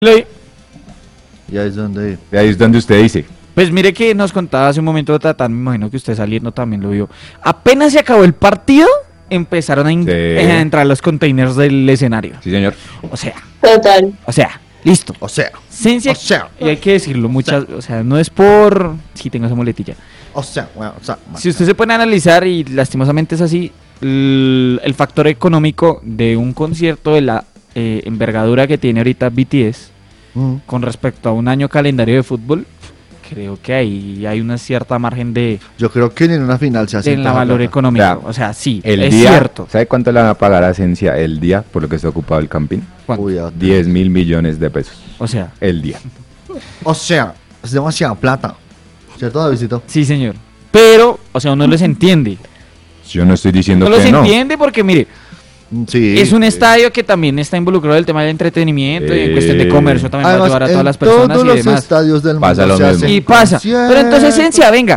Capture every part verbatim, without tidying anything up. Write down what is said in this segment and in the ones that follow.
Le- Y ahí es donde... Y ahí es donde usted dice. Pues mire que nos contaba hace un momento Tatán, me imagino que usted saliendo también lo vio. Apenas se acabó el partido, empezaron a, in- Sí. a entrar los containers del escenario. Sí, señor. O sea, Total. o sea, listo. O sea, Esencia, o sea. y hay que decirlo muchas, o sea, no es por... Sí, tengo esa muletilla. o sea, bueno, o sea... Si usted se pone a analizar, y lastimosamente es así, el, el factor económico de un concierto de la eh, envergadura que tiene ahorita B T S Mm. con respecto a un año calendario de fútbol, creo que ahí hay una cierta margen de, Yo creo que ni en una final se hace de la valor económico. Vea, O sea, sí, El es día, cierto. ¿sabe cuánto le van a pagar a Esencia el día por lo que está ocupado el camping? ¿Cuánto? Uy, a- diez mil millones de pesos. O sea, El día. O sea, es demasiada plata. ¿Cierto, Davidito? sí, señor. Pero, o sea, uno les entiende. Yo no estoy diciendo No los que no. entiende porque, mire, Mm, Sí. es un sí. estadio que también está involucrado en el tema del entretenimiento y en Eh, cuestión de comercio también va a Además, ayudar a en todas las personas todos y los demás. estadios del Pasa mundo lo se mismo. hacen Y pasa. Pero entonces, conciertos. Esencia, venga.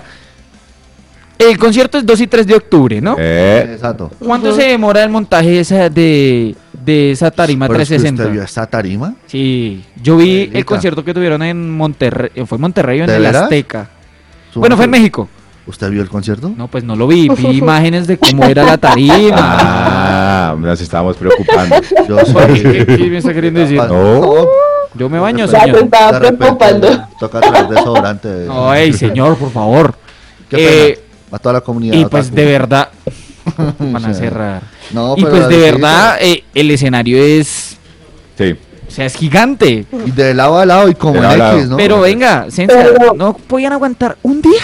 El concierto es dos y tres de octubre, ¿no? Eh, Exacto. ¿Cuánto se demora el montaje de esa, de, de esa tarima Pero es que trescientos ¿Usted vio sesenta? esta tarima? Sí, yo vi el Abuelita. concierto que tuvieron en Monterrey, fue en Monterrey o en ¿De el veras? Azteca. Su- Bueno, fue en México. ¿Usted vio el concierto? No, pues no lo vi, vi imágenes de cómo era la tarima. ah, nos estábamos preocupando. Yo ¿Qué, sí. qué- qué me está queriendo decir? No. Yo me baño, Ya, Ya se señor. estaba De repente, preocupando. Toca traer desodorante. No, ey, señor, por favor. Qué pena. Eh, A toda la comunidad. Y pues otaku. de verdad, van a Sí. cerrar. No, Y pero pues de Davidito, verdad, eh, el escenario es, Sí. o sea, es gigante. Y de lado a lado y como De en lado a lado. X, ¿no? Pero venga, Ciencia, Pero- no podían aguantar un día.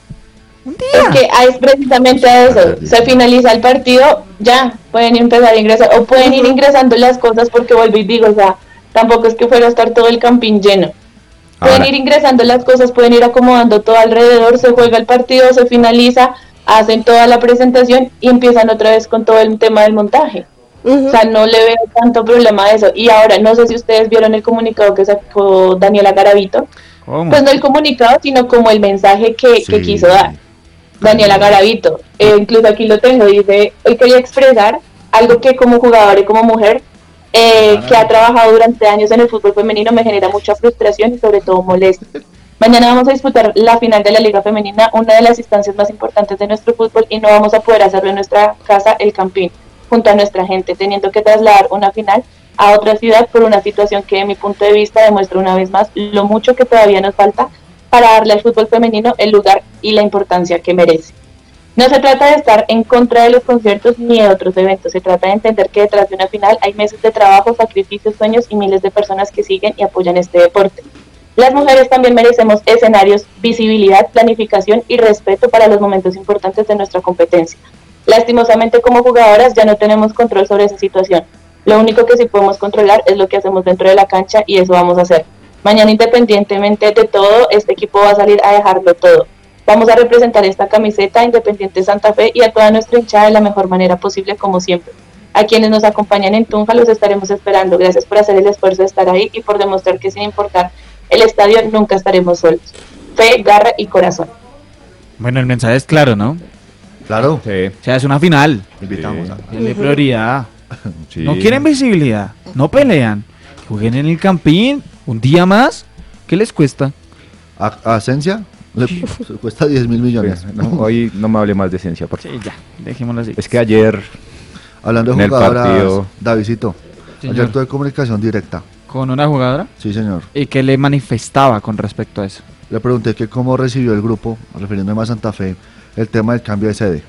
Un día. Es que es precisamente a eso. Se finaliza el partido, ya pueden empezar a ingresar. O pueden ir ingresando las cosas porque vuelvo y digo, o sea, tampoco es que fuera a estar todo el camping lleno. Pueden Ahora, ir ingresando las cosas, pueden ir acomodando todo alrededor, se juega el partido, se finaliza, hacen toda la presentación y empiezan otra vez con todo el tema del montaje. O sea, no le veo tanto problema a eso. Y ahora, no sé si ustedes vieron el comunicado que sacó Daniela Garavito. ¿Cómo? Pues no el comunicado, sino como el mensaje que, que Sí. quiso dar Daniela Garavito. Eh, incluso aquí lo tengo, dice, hoy quería expresar algo que como jugadora y como mujer eh, que ha trabajado durante años en el fútbol femenino me genera mucha frustración y sobre todo molestia. Mañana vamos a disputar la final de la Liga Femenina, una de las instancias más importantes de nuestro fútbol, y no vamos a poder hacerlo en nuestra casa, el Campín, junto a nuestra gente, teniendo que trasladar una final a otra ciudad por una situación que, de mi punto de vista, demuestra una vez más lo mucho que todavía nos falta para darle al fútbol femenino el lugar y la importancia que merece. No se trata de estar en contra de los conciertos ni de otros eventos, se trata de entender que detrás de una final hay meses de trabajo, sacrificios, sueños y miles de personas que siguen y apoyan este deporte. Las mujeres también merecemos escenarios, visibilidad, planificación y respeto para los momentos importantes de nuestra competencia. Lastimosamente, como jugadoras ya no tenemos control sobre esa situación. Lo único que sí podemos controlar es lo que hacemos dentro de la cancha y eso vamos a hacer. Mañana, independientemente de todo, este equipo va a salir a dejarlo todo. Vamos a representar esta camiseta a Independiente Santa Fe y a toda nuestra hinchada de la mejor manera posible, como siempre. A quienes nos acompañan en Tunja los estaremos esperando. Gracias por hacer el esfuerzo de estar ahí y por demostrar que sin importar el estadio nunca estaremos solos. Fe, garra y corazón. Bueno, el mensaje es claro, ¿no? Claro. sí, O sea, es una final. Invitamos a... Denle prioridad. sí. No quieren visibilidad. No pelean. Jueguen en el Campín un día más. ¿Qué les cuesta? A, a Asencia le cuesta diez mil millones. No, hoy no me hable más de Esencia, por favor. Sí, ya. Dejémoslo así. Es que ayer, Hablando En de el jugadoras, partido. Davidito, Señor. ayer tuve comunicación directa. Con una jugadora. Sí, señor. ¿Y qué le manifestaba con respecto a eso? Le pregunté que cómo recibió el grupo, refiriéndome a Santa Fe, el tema del cambio de sede.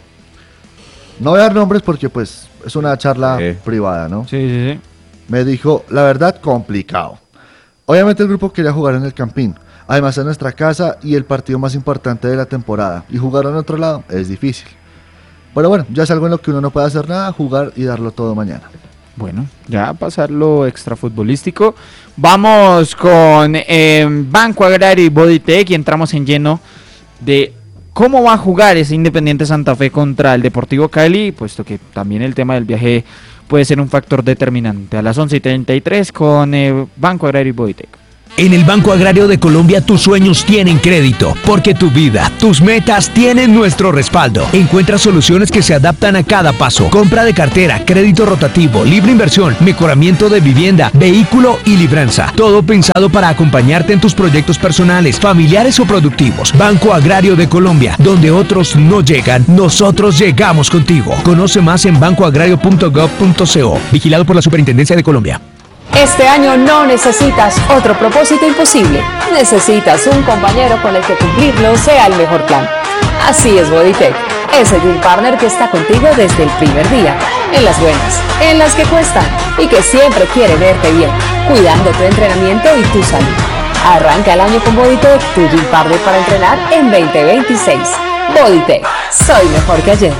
No voy a dar nombres porque pues es una charla Sí. privada, ¿no? Sí, sí, sí. Me dijo, la verdad, complicado. Obviamente el grupo quería jugar en el Campín. Además es nuestra casa y el partido más importante de la temporada. Y jugar en otro lado es difícil. Pero bueno, ya es algo en lo que uno no puede hacer nada, jugar y darlo todo mañana. Bueno, ya pasar lo extrafutbolístico. Vamos con eh, Banco Agrario y Bodytech y entramos en lleno de cómo va a jugar ese Independiente Santa Fe contra el Deportivo Cali, puesto que también el tema del viaje puede ser un factor determinante. A las once y treinta y tres con eh, Banco Agrario y Bodytech. En el Banco Agrario de Colombia tus sueños tienen crédito, porque tu vida, tus metas tienen nuestro respaldo. Encuentra soluciones que se adaptan a cada paso. Compra de cartera, crédito rotativo, libre inversión, mejoramiento de vivienda, vehículo y libranza. Todo pensado para acompañarte en tus proyectos personales, familiares o productivos. Banco Agrario de Colombia, donde otros no llegan, nosotros llegamos contigo. Conoce más en banco agrario punto gov punto co. Vigilado por la Superintendencia de Colombia. Este año no necesitas otro propósito imposible. Necesitas un compañero con el que cumplirlo sea el mejor plan. Así es Bodytech, ese Gym Partner que está contigo desde el primer día. En las buenas, en las que cuestan y que siempre quiere verte bien, cuidando tu entrenamiento y tu salud. Arranca el año con Bodytech, tu Gym Partner para entrenar en veinte veintiséis. Bodytech, soy mejor que ayer.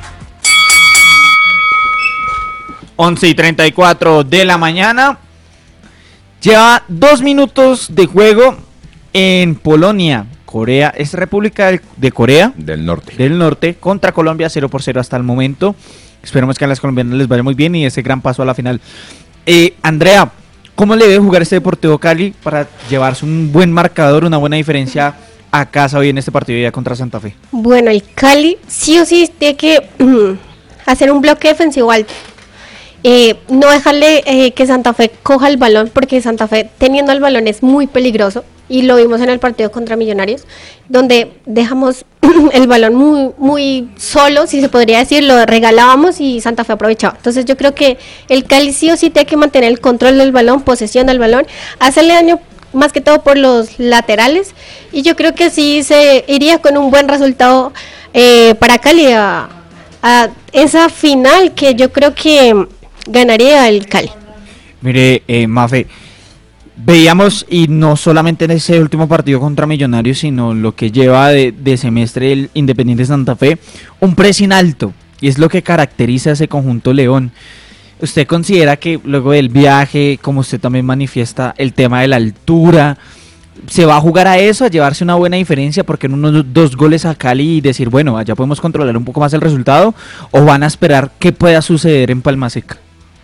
once y treinta y cuatro de la mañana. Lleva dos minutos de juego en Polonia. Corea, es República de Corea Del Norte. del Norte contra Colombia, cero por cero hasta el momento. Esperemos que a las colombianas les vaya muy bien y ese gran paso a la final. Eh, Andrea, ¿cómo le debe jugar este Deportivo Cali para llevarse un buen marcador, una buena diferencia a casa hoy en este partido ya contra Santa Fe? Bueno, el Cali sí o sí tiene que mm, hacer un bloque defensivo alto. Eh, no dejarle eh, que Santa Fe coja el balón, porque Santa Fe teniendo el balón es muy peligroso y lo vimos en el partido contra Millonarios, donde dejamos el balón muy muy solo, si se podría decir, lo regalábamos y Santa Fe aprovechaba. Entonces yo creo que el Cali sí o sí tiene que mantener el control del balón, posesión del balón, hacerle daño más que todo por los laterales, y yo creo que sí se iría con un buen resultado eh, para Cali a, a esa final que yo creo que ganaría el Cali. Mire, eh, Mafe, veíamos, y no solamente en ese último partido contra Millonarios, sino lo que lleva de, de semestre el Independiente Santa Fe, un pressing alto, y es lo que caracteriza a ese conjunto León. ¿Usted considera que luego del viaje, como usted también manifiesta, el tema de la altura, se va a jugar a eso, a llevarse una buena diferencia, porque en unos dos goles a Cali y decir, bueno, allá podemos controlar un poco más el resultado, o van a esperar qué pueda suceder en Palma Seca?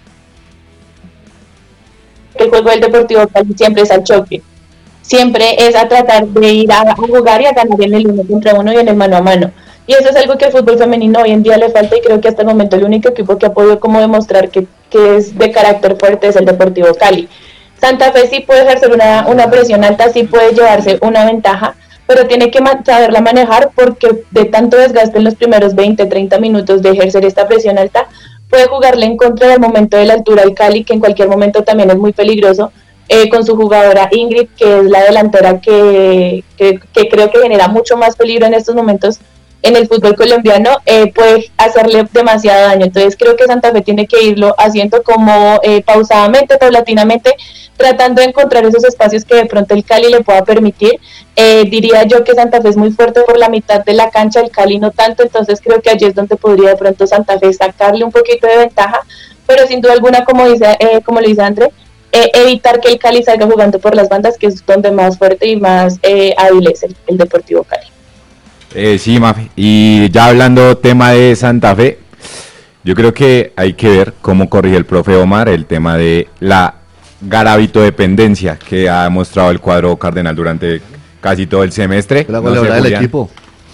El juego del Deportivo Cali siempre es al choque, siempre es a tratar de ir a, a jugar y a ganar en el uno contra uno y en el mano a mano, y eso es algo que al fútbol femenino hoy en día le falta, y creo que hasta el momento el único equipo que ha podido como demostrar que, que es de carácter fuerte es el Deportivo Cali. Santa Fe sí puede ejercer una, una presión alta, sí puede llevarse una ventaja, pero tiene que ma- saberla manejar, porque de tanto desgaste en los primeros veinte, treinta minutos de ejercer esta presión alta, puede jugarle en contra del momento de la altura al Cali, que en cualquier momento también es muy peligroso, eh, con su jugadora Ingrid, que es la delantera que, que, que creo que genera mucho más peligro en estos momentos en el fútbol colombiano, eh, puede hacerle demasiado daño. Entonces creo que Santa Fe tiene que irlo haciendo como eh, pausadamente, paulatinamente, tratando de encontrar esos espacios que de pronto el Cali le pueda permitir. Eh, diría yo que Santa Fe es muy fuerte por la mitad de la cancha, el Cali no tanto, entonces creo que allí es donde podría de pronto Santa Fe sacarle un poquito de ventaja, pero sin duda alguna, como dice eh, como le dice André, eh, evitar que el Cali salga jugando por las bandas, que es donde más fuerte y más eh, hábil es el, el Deportivo Cali. Eh, sí, Mafe. Y ya hablando tema de Santa Fe, yo creo que hay que ver cómo corrige el profe Omar el tema de la Garavito dependencia que ha demostrado el cuadro cardenal durante casi todo el semestre. La No goleadora sé, del Julián, equipo.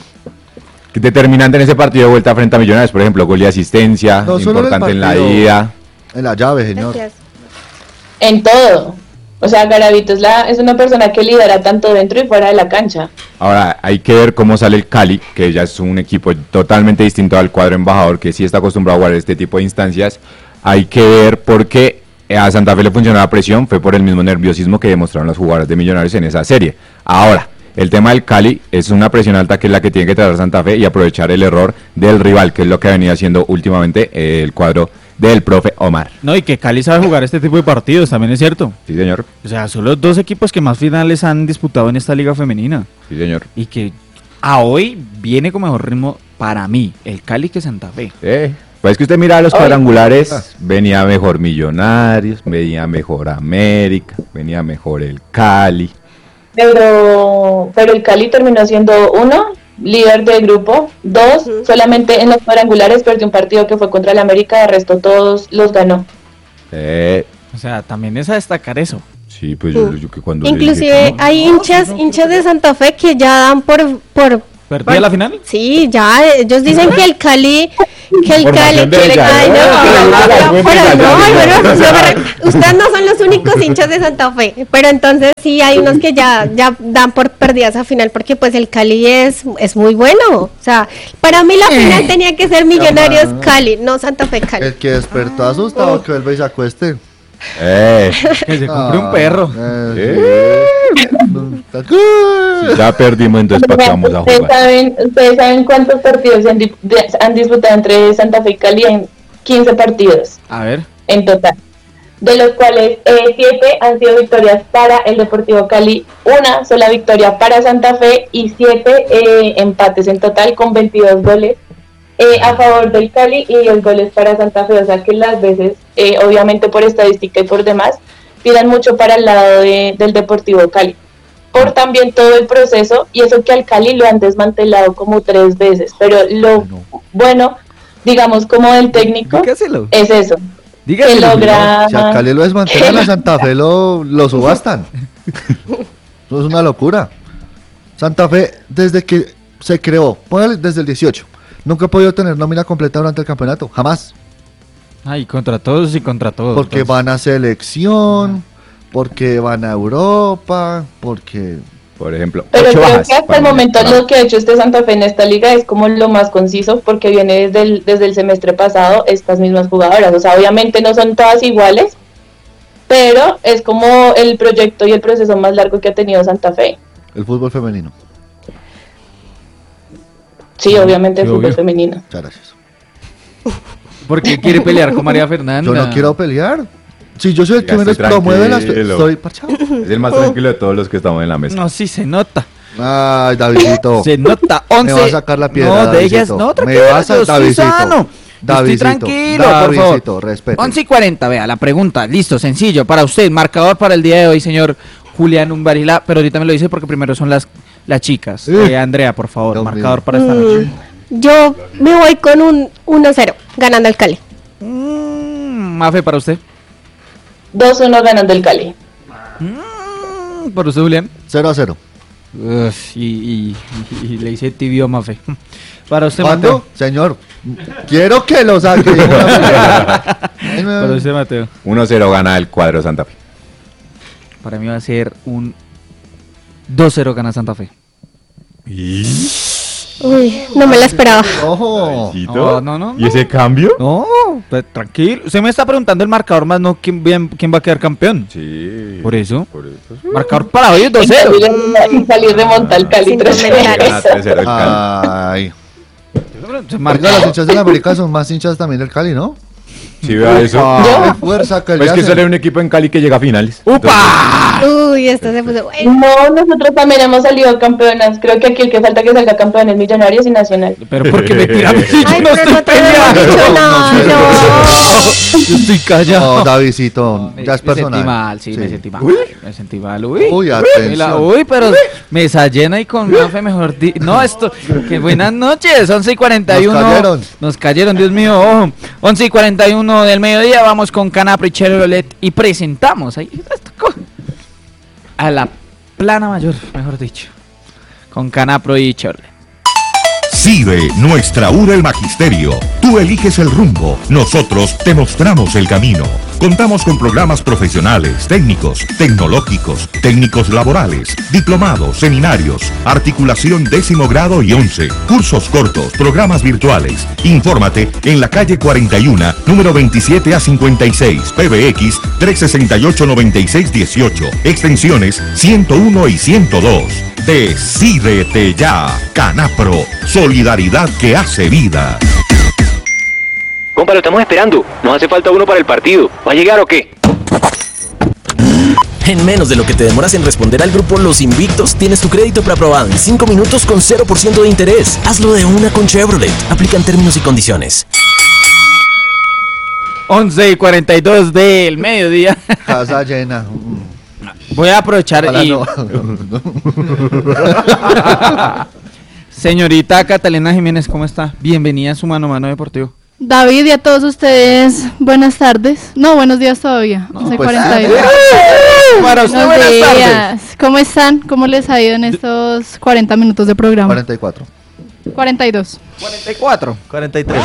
determinante en ese partido de vuelta frente a Millonarios, por ejemplo, gol de asistencia, No, solo en el importante en la partido. ida. En la llave, señor. Gracias. En todo. O sea, Garavito es, la, es una persona que lidera tanto dentro y fuera de la cancha. Ahora, hay que ver cómo sale el Cali, que ya es un equipo totalmente distinto al cuadro embajador, que sí está acostumbrado a jugar este tipo de instancias. Hay que ver por qué a Santa Fe le funcionó la presión, fue por el mismo nerviosismo que demostraron los jugadores de Millonarios en esa serie. Ahora, el tema del Cali es una presión alta que es la que tiene que tratar Santa Fe y aprovechar el error del rival, que es lo que ha venido haciendo últimamente eh, el cuadro del profe Omar. No, y que Cali sabe jugar este tipo de partidos, también es cierto. Sí, señor. O sea, son los dos equipos que más finales han disputado en esta liga femenina. Sí, señor. Y que a hoy viene con mejor ritmo para mí, el Cali, que Santa Fe. Eh, pues es que usted mira los Ay. cuadrangulares, venía mejor Millonarios, venía mejor América, venía mejor el Cali. Pero, pero el Cali terminó siendo uno, líder del grupo, dos, Ujú. solamente en los cuadrangulares perdió un partido que fue contra el América, de resto todos los ganó. Eh, O sea, también es a destacar eso. sí, Sí, pues yo, yo que cuando Inclusive le dije que no, hay hinchas, hinchas de Santa Fe que ya dan por, por ¿Perdía la final? Sí, ya, ellos dicen que el Cali, que el Cali Información de quiere, ella, ay, ¿no? no, Pero pero no, ya, bueno, ya, no, ya. pero ustedes no son los únicos hinchas de Santa Fe, pero entonces sí hay unos que ya, ya dan por perdida esa final porque pues el Cali es, es muy bueno, o sea, para mí la final tenía que ser Millonarios Cali, no Santa Fe Cali. El que despertó asustado que vuelva y se acueste. Eh, Que se compre un perro. Eh, si ya perdimos, entonces ¿para qué vamos a ¿Ustedes jugar? saben, ¿Ustedes saben cuántos partidos se han, di- de- han disputado entre Santa Fe y Cali? En quince partidos A ver. en total, de los cuales eh, siete han sido victorias para el Deportivo Cali, una sola victoria para Santa Fe y siete eh, empates en total con veintidós goles eh, a favor del Cali y diez goles para Santa Fe, o sea que las veces, eh, obviamente por estadística y por demás, tiran mucho para el lado de- del Deportivo Cali, por también todo el proceso, y eso que al Cali lo han desmantelado como tres veces, pero lo bueno, digamos, como del técnico, Dígaselo. es eso, que Dígaselo. logra... Si a Cali lo desmantelan, a Santa Fe lo, lo subastan. Eso es una locura. Santa Fe, desde que se creó, póngale desde el dieciocho, nunca ha podido tener nómina completa durante el campeonato, jamás. Ay, contra todos y contra todos. Porque pues. van a selección, porque van a Europa, porque... Por ejemplo, Pero ocho creo bajas que hasta para el momento para- lo que ha hecho este Santa Fe en esta liga es como lo más conciso, porque viene desde el, desde el semestre pasado estas mismas jugadoras. O sea, obviamente no son todas iguales, pero es como el proyecto y el proceso más largo que ha tenido Santa Fe. El fútbol femenino. Sí, obviamente el sí, fútbol obvio. femenino. Muchas gracias. Porque quiere pelear con María Fernanda. Yo no quiero pelear. Si yo soy el que Ya menos estoy promueve las... tranquilo. Estoy parchado. Es el más tranquilo de todos los que estamos en la mesa. No, sí se nota. Ay, Davidito. Se nota. once. Me va a sacar la piedra, No, de Davidito. ellas. No, Me tranquilo. vas a- Yo estoy Davidito. sano. Yo Estoy Davidito, tranquilo, Davidito, por favor. respete. once y cuarenta, vea, la pregunta. Listo, sencillo. Para usted, marcador para el día de hoy, señor Julián Umbarila. Pero ahorita me lo dice porque primero son las, las chicas. Eh. Eh, Andrea, por favor, Dios marcador mío. para esta noche. Mm, yo me voy con un uno cero, ganando el Cali. Mm, Mafe, para usted. dos uno ganando el Cali. Mm, para usted, Julián. cero a cero. Uf, y, y- y- y le hice tibio a Mafe. Para usted, ¿Cuándo? Mateo. Señor, quiero que lo saque. Ay, me- Para usted, Mateo. uno cero gana el cuadro Santa Fe. Para mí va a ser un dos cero gana Santa Fe. Uy, no me la esperaba. Ojo. No, no, no, ¿Y ese cambio? No, pues, tranquilo. Usted me está preguntando el marcador más, no quién, bien- quién va a quedar campeón. Sí. Por eso. Por eso. sí. Marcador para hoy es dos Y cero. Cali- y Cali remonta al Cali Sin tres cero. comentarios. Gana tres cero el Cali. Ay. Se Oiga, marca- los hinchas de la América son más hinchas también del Cali, ¿no? Sí, vea eso. Ay, fuerza que le Pues que hacen. solo hay un equipo en Cali que llega a finales. ¡Upa! Uy, esto se puso bueno. No, nosotros también hemos salido campeonas. Creo que aquí el que falta que salga campeón es Millonarios y Nacional. Pero porque me tiran si Ay, yo no pero estoy no te había peleando. dicho nada. No. Yo estoy callado. No, Davidito, Me- ya es me sentí personal. mal, sí, me Sí. sentí mal. Uy. Me sentí mal, uy. Uy, La- atención. uy, pero mesa llena y con Mafe mejor di- No, esto, que buenas noches, once y cuarenta y uno. Nos cayeron. Nos cayeron, Dios mío, ojo. once y cuarenta y uno del mediodía, vamos con Canapro y Chevrolet y presentamos ahí a la plana mayor, mejor dicho, con Canapro y Chevrolet. Sigue nuestra U R El Magisterio. Tú eliges el rumbo, nosotros te mostramos el camino. Contamos con programas profesionales, técnicos, tecnológicos, técnicos laborales, diplomados, seminarios, articulación décimo grado y once, cursos cortos, programas virtuales. Infórmate en la calle cuarenta y uno, número veintisiete a cincuenta y seis, P B X tres seis ocho nueve seis uno ocho, extensiones ciento uno y ciento dos. Decídete ya, Canapro, solidaridad que hace vida. Compa, lo estamos esperando. Nos hace falta uno para el partido. ¿Va a llegar o qué? En menos de lo que te demoras en responder al grupo Los Invictos, tienes tu crédito preaprobado en cinco minutos con cero por ciento de interés. Hazlo de una con Chevrolet. Aplican términos y condiciones. once y cuarenta y dos del mediodía. Casa llena. Voy a aprovechar Ojalá y... no. Señorita Catalina Jiménez, ¿cómo está? Bienvenida a su Mano a Mano Deportivo. David y a todos ustedes, buenas tardes. No, buenos días todavía. No, once pues, cuarenta y dos. Para usted, Buenos buenas tardes. días. ¿Cómo están? ¿Cómo les ha ido en estos cuarenta minutos de programa? cuarenta y cuatro. cuarenta y dos. cuarenta y cuatro. cuarenta y tres.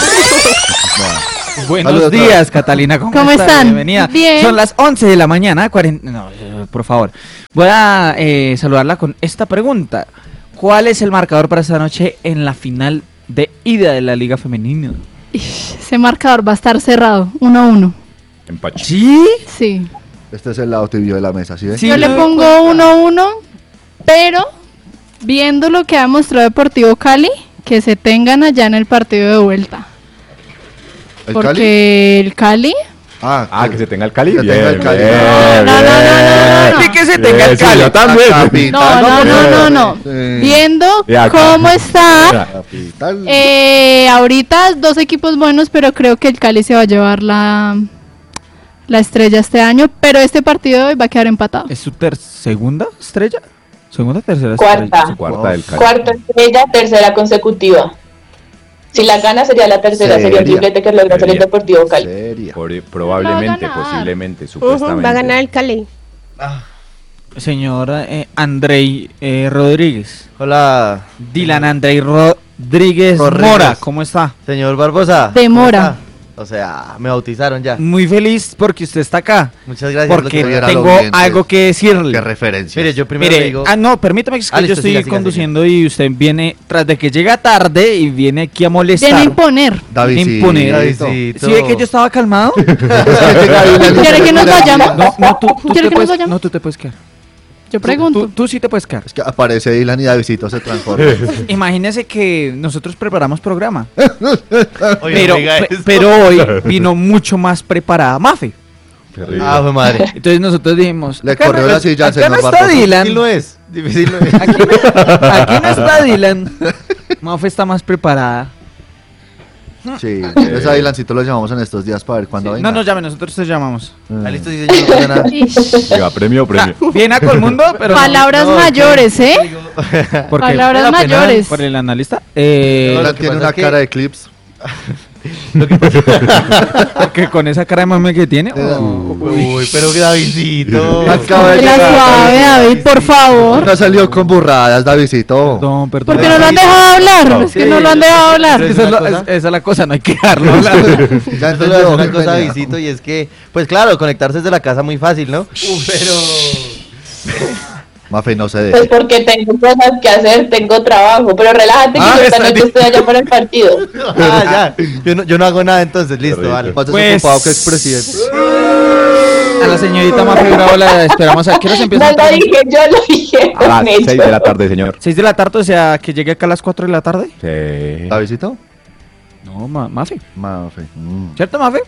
Buenos Saludos, días, Carlos. Catalina. ¿Cómo, ¿Cómo está? están? Bienvenida. Bien. Son las once de la mañana. cuarenta No, eh, por favor. Voy a eh, saludarla con esta pregunta. ¿Cuál es el marcador para esta noche en la final de ida de la Liga Femenina? Ese marcador va a estar cerrado, uno a uno. Empache. ¿Sí? Sí. Este es el lado tibio de la mesa, ¿sí ves? Sí, Yo le me doy pongo cuenta. uno a uno, pero viendo lo que ha demostrado Deportivo Cali, que se tengan allá en el partido de vuelta. ¿El Porque Cali? el Cali... Ah, Ah, que se tenga el Cali. Que Bien, tenga el Cali. bien, No, no, no, no, no, no, no. Y que se tenga el Sí, Cali. yo también. La capital, No, no, no, no, no. Sí. Viendo Y acá. cómo está... Mira. Capital. Eh, ahorita dos equipos buenos, pero creo que el Cali se va a llevar la, la estrella este año, pero este partido de hoy va a quedar empatado. ¿Es su ter- segunda estrella? ¿Segunda o tercera estrella? Cuarta. Cuarta del Cali. Cuarta estrella, tercera consecutiva. Si la gana sería la tercera, sería el Sería. triplete que logra hacer el Sería. Deportivo Cali. Seria. Por- probablemente, Va a ganar. posiblemente, Ujú, supuestamente. va a ganar el Cali. Señor eh, Andrei eh, Rodríguez. Hola, Dylan Andrei Rodríguez Rodríguez. Mora, ¿cómo está? señor Barbosa. De ¿cómo Mora. está? O sea, me bautizaron ya. Muy feliz porque usted está acá. Muchas gracias. Porque lo que- viera tengo lo bien, algo que- que decirle. Qué referencia. Mire, yo primero Mire, digo... ah, no, permítame que es que Ah, yo listo, estoy siga, siga, conduciendo y usted viene, tras de que llega tarde y viene aquí a molestar. Viene a imponer. David, sí, imponer. Davidcito. ¿Sí ve que yo estaba calmado? ¿Quiere que nos vayamos? No, no, tú, tú ¿Quiere te que nos puedes, vayamos? no, tú te puedes quedar. Yo Tú, pregunto. tú, tú sí te puedes quedar. Es que aparece Dylan y Davidcito se transforma. Imagínese que nosotros preparamos programa. Oye, pero, no diga pe- eso. pero hoy vino mucho más preparada Mafe. Terrible. Ah, fue madre. Entonces nosotros dijimos, Le acá corrió no- la silla al acá señor no está Barbosa. Dylan. Difícil no es. Difícil no es. Aquí no, aquí no está Dylan. Mafe está más preparada. Sí, entonces a Dylancito lo llamamos en estos días para ver cuándo venga. No nos llame, nosotros te llamamos. Ah, listo, sí, señor. No pasa nada. Ish. Llega premio, premio. Viene a Colmundo, pero no- Palabras no, mayores, ¿eh? ¿Por qué? Palabras Me da pena. mayores. ¿Por el analista? Eh, No, Dylan lo que tiene pasa una es que- cara de clips. porque con esa cara de mame que tiene. oh, Uy, pero que Davidcito. Acaba de La llegar. suave, David, por favor. No salió con burradas, Davidcito. Perdón, perdón. Porque no lo han dejado hablar. Es que no lo han dejado hablar. Esa es, la, cosa? es- esa es la cosa, no hay que dejarlo hablar. Ya Yo le voy a decir entendió. una cosa a Venga. Davidito y es que, pues claro, conectarse desde la casa muy fácil, ¿no? Pero... Mafe, no se Pues deje. porque tengo cosas que hacer, tengo trabajo, pero relájate que Ah, yo esta está noche bien. estoy allá para el partido. Ah, ya. Yo no, yo no hago nada entonces, listo, Terrible. vale. Más Pues- desocupado que expresidente. A la señorita Mafe Bravo la esperamos. ¿A qué hora se empieza? No lo dije, yo lo dije. A las con ellos. seis de la tarde, señor. ¿seis de la tarde? O sea, que llegue acá a las cuatro de la tarde. Sí. ¿Davidito? No, ma Mafe. Mafe. Mm. ¿Cierto, Mafe?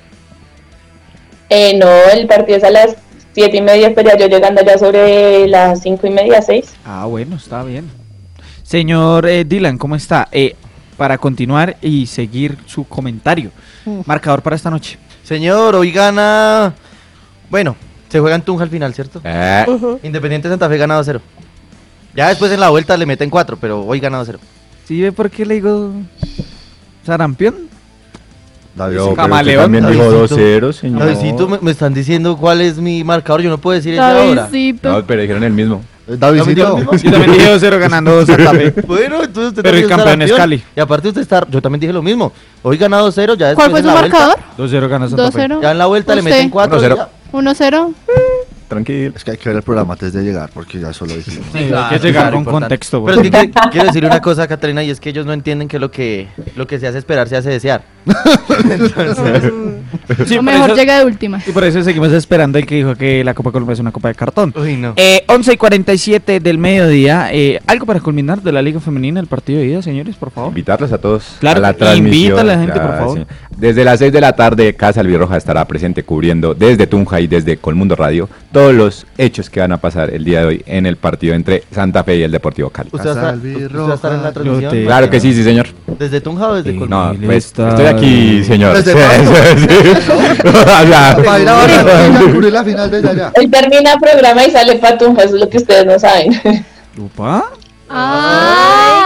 Eh, no, el partido es a las siete y media, estaría yo llegando allá sobre las cinco y media, seis. Ah, bueno, está bien. Señor eh, Dylan, ¿cómo está? Eh, para continuar y seguir su comentario. Marcador para esta noche. Señor, hoy gana... Bueno, se juega en Tunja al final, ¿cierto? Eh, Ujú. Independiente Santa Fe ganado cero. Ya después en la vuelta le meten cuatro, pero hoy ganado cero. ¿Sí ve por qué le digo sarampión? Davidito. pero Camaleón. usted también dijo Davidito. dos cero, señor. Davidito, me, me están diciendo cuál es mi marcador, yo no puedo decir eso ahora. Davidito. No, pero dijeron el mismo. Eh, Davidito. Yo también dije dos cero ganando Santa Fe. Bueno, entonces usted Pero el también campeón es campeón. Cali. Y aparte usted está, yo también dije lo mismo. Hoy ganado cero, ya después ¿Cuál fue en su la vuelta- marcador? dos cero gana Santa dos Fe. cero. Ya en la vuelta le ¿Usted? meten cuatro. uno cero. ya. uno cero. Tranquilo. Es que hay que ver el programa antes de llegar, porque ya solo dijimos. Sí, hay Claro, que llegar claro, con importante. contexto. Pero es güey. que quiero, quiero decirle una cosa, Catalina, y es que ellos no entienden que lo que lo que se hace esperar se hace desear. Entonces, Sí, O por mejor eso- llega de últimas. Y por eso seguimos esperando el que dijo que la Copa Colombia es una copa de cartón. uy, no. Eh, once y cuarenta y siete del mediodía. Eh, ¿Algo para culminar de la Liga Femenina, el partido de ida, señores, por favor? Invitarlos a todos Claro, a la que transmisión. invita a la gente, por favor. Desde las seis de la tarde, Casa Albirroja estará presente cubriendo desde Tunja y desde Colmundo Radio todos los hechos que van a pasar el día de hoy en el partido entre Santa Fe y el Deportivo Cali. ¿Usted va, a estar, usted va a estar en la transmisión? te- Claro que sí, sí, señor. ¿Desde Tunja o desde Sí. Colmado? No, pues está- estoy aquí, señor. Desde Sí, Pasto. sí, sí. O sea, Para ir a Barranquilla, cubrir la final desde allá. Él termina programa y sale patunja, eso es lo que ustedes no saben. ¿Upa? Ah,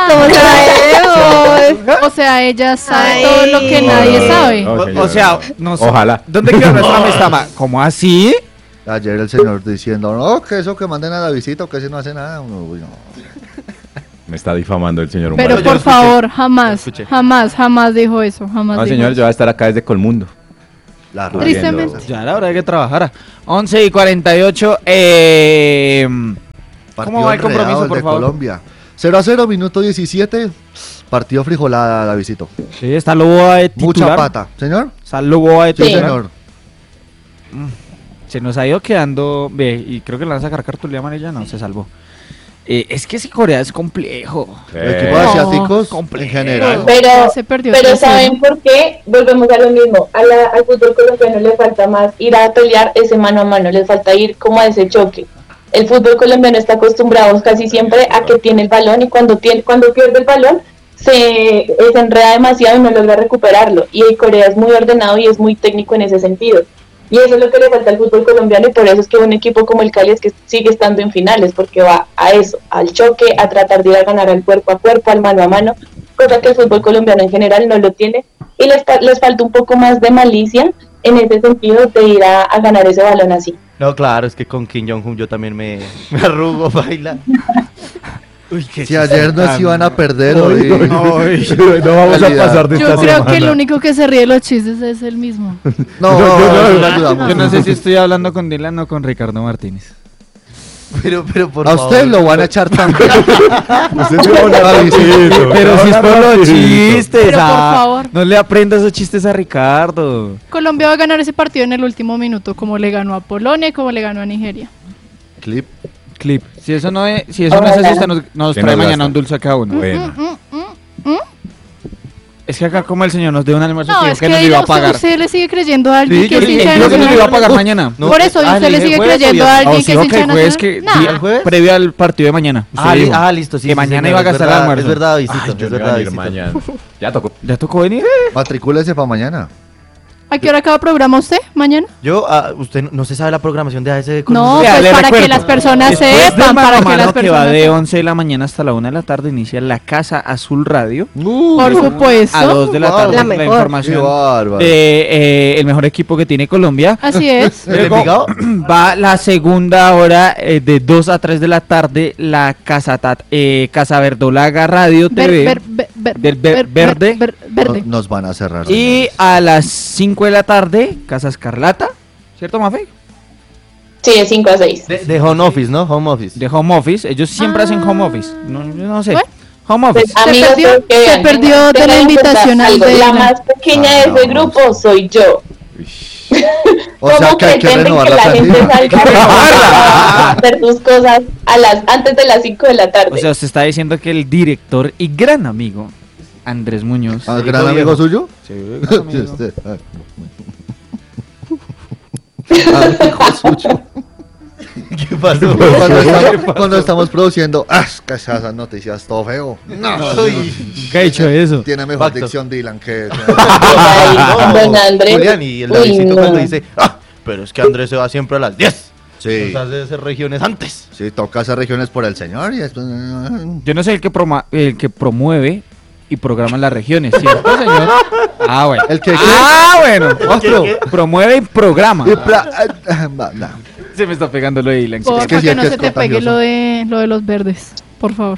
¿Cómo sabemos? O sea, ella sabe Ay. todo lo que nadie sabe. O, o sea, no sé. Ojalá. ¿Dónde quedó nuestra amistad? ¿Cómo así? Ayer el señor diciendo, no, que eso que manden a la visita o que ese no hace nada. Uno, uy, no. Me está difamando el señor Pero Humberto. por favor, jamás, jamás, jamás dijo eso. Jamás No, dijo señor, eso. yo voy a estar acá desde Colmundo. La Tristemente. Ya era hora de que trabajara. once y cuarenta y ocho. Eh, Partido ¿Cómo va el compromiso, enredado, el por de favor? Colombia. cero a cero, minuto diecisiete. Partido frijolada la visito. Sí, está Loboa de Mucha titular. pata. ¿Señor? Está Loboa de Sí, titular. señor. Se nos ha ido quedando. Ve, y creo que le van a sacar cartulina amarilla. No, se salvó. Eh, es que si Corea es complejo. El equipo de asiáticos en general. Pero, se perdió pero tres cero. ¿saben por qué? Volvemos a lo mismo. A la- al fútbol colombiano le falta más ir a pelear ese mano a mano, le falta ir como a ese choque. El fútbol colombiano está acostumbrado casi siempre a que tiene el balón y cuando tiene, cuando pierde el balón se, se enreda demasiado y no logra recuperarlo. Y el Corea es muy ordenado y es muy técnico en ese sentido. Y eso es lo que le falta al fútbol colombiano y por eso es que un equipo como el Cali es que sigue estando en finales, porque va a eso, al choque, a tratar de ir a ganar al cuerpo a cuerpo, al mano a mano, cosa que el fútbol colombiano en general no lo tiene. Y les, fa- les falta un poco más de malicia en ese sentido de ir a, a ganar ese balón así. No, claro, es que con Kim Jong-un yo también me, me arrugo, baila. Uy, qué Si ayer nos iban a perder hoy. No vamos a pasar de Yo esta creo semana. que el único que se ríe de los chistes es el mismo. No, Yo- yo- no, yo- no ayudamos. Yo no sé si estoy hablando con Dylan o con Ricardo Martínez. Pero, pero por A favor. usted lo van a echar también. Usted tiene un avisito. Pero si es por los Rapidito. chistes. Pero por ah, favor. No le aprenda esos chistes a Ricardo. Colombia va a ganar ese partido en el último minuto, como le ganó a Polonia y como le ganó a Nigeria. Clip. Clip. Si eso no es, si eso no es así, usted nos, nos ¿Qué trae nos mañana gasta? un dulce a cada uno. Bueno. Mm, mm, mm. Es que acá como el señor nos dé un almuerzo No, que, es que que nos lo iba a usted, pagar. usted le sigue creyendo a alguien Sí, que yo es le hincha de dije que nos lo iba a pagar Nacional. mañana. No, Por eso, ¿y ah, usted le dije sigue jueves o creyendo a viernes. alguien Oh, que sí, es ok, hincha de jueves Nacional? que Nah. día- ¿El jueves? previo al partido de mañana. Usted Ah, li- dijo ah, listo, sí. que sí, mañana señor, iba a es gastar el verdad, almuerzo. Es verdad, visito, Ay, yo es no iba verdad, a ir visito. mañana. Ya tocó. ¿Ya tocó venir? Matricúlese para mañana. ¿A qué hora acaba programa usted mañana? Yo, ah, usted no, no se sabe la programación de A S de No, Colombia. Vea, pues le para recuerdo, que las personas Después del sepan, mano para a que mano las que va personas de sepan. once de la mañana hasta la una de la tarde inicia la Casa Azul Radio. Por supuesto. A dos de la Wow. tarde La la, mejor. información Qué bárbaro. de eh, el mejor equipo que tiene Colombia. Así es. ¿El de Envigado? Va la segunda hora eh, de dos a tres de la tarde la Casa Tat- eh, Casa Verdolaga Radio Ver- T V ver- ver- ver- del ver- ver- verde. ver- verde. No- nos van a cerrar. y a las cinco de la tarde Casa Escarlata, ¿cierto, Mafe? Sí, de cinco a seis. De, de Home Office, ¿no? Home Office. De Home Office, ellos siempre Ah. hacen Home Office. No, yo no sé. Bueno. Home Office. Pues, amigos, perdió- pero que se vean, perdió tengan- de la tengan en cuenta invitación al algo, de La la- más pequeña de Ah, ese no. grupo soy yo. O sea ¿Cómo que hay que pretenden renovar que la la gente plantilla. salga a hacer sus cosas a las, antes de las cinco de la tarde? O sea, usted está diciendo que el director y gran amigo Andrés Muñoz. ¿Ah, Sí, gran hijo amigo viejo. suyo? Sí, Sí, usted. Ah. Amigo suyo. ¿Qué pasó? Cuando estamos, cuando estamos produciendo, ¡ah! Que esas noticias, todo feo. No, ¿Qué ha hecho eso? tiene mejor Pacto. dicción Dylan que. Ahí, don Andrés. Julián y el Uy, Davidcito no. cuando dice, ah, pero es que Andrés se va siempre a las diez. Sí, Nos hace hacer regiones antes. sí, toca hacer regiones por el señor y después. Yo no sé el que, proma- el que promueve y programa las regiones, ¿cierto, señor? Ah, bueno. El que- Ah, bueno. Otro. Promueve y programa. Y pla- ah, va, no. Se me está pegando lo de Dylan. Por, Es que para sí, que es no que se es te pegue contagioso. lo de, lo de los verdes, por favor.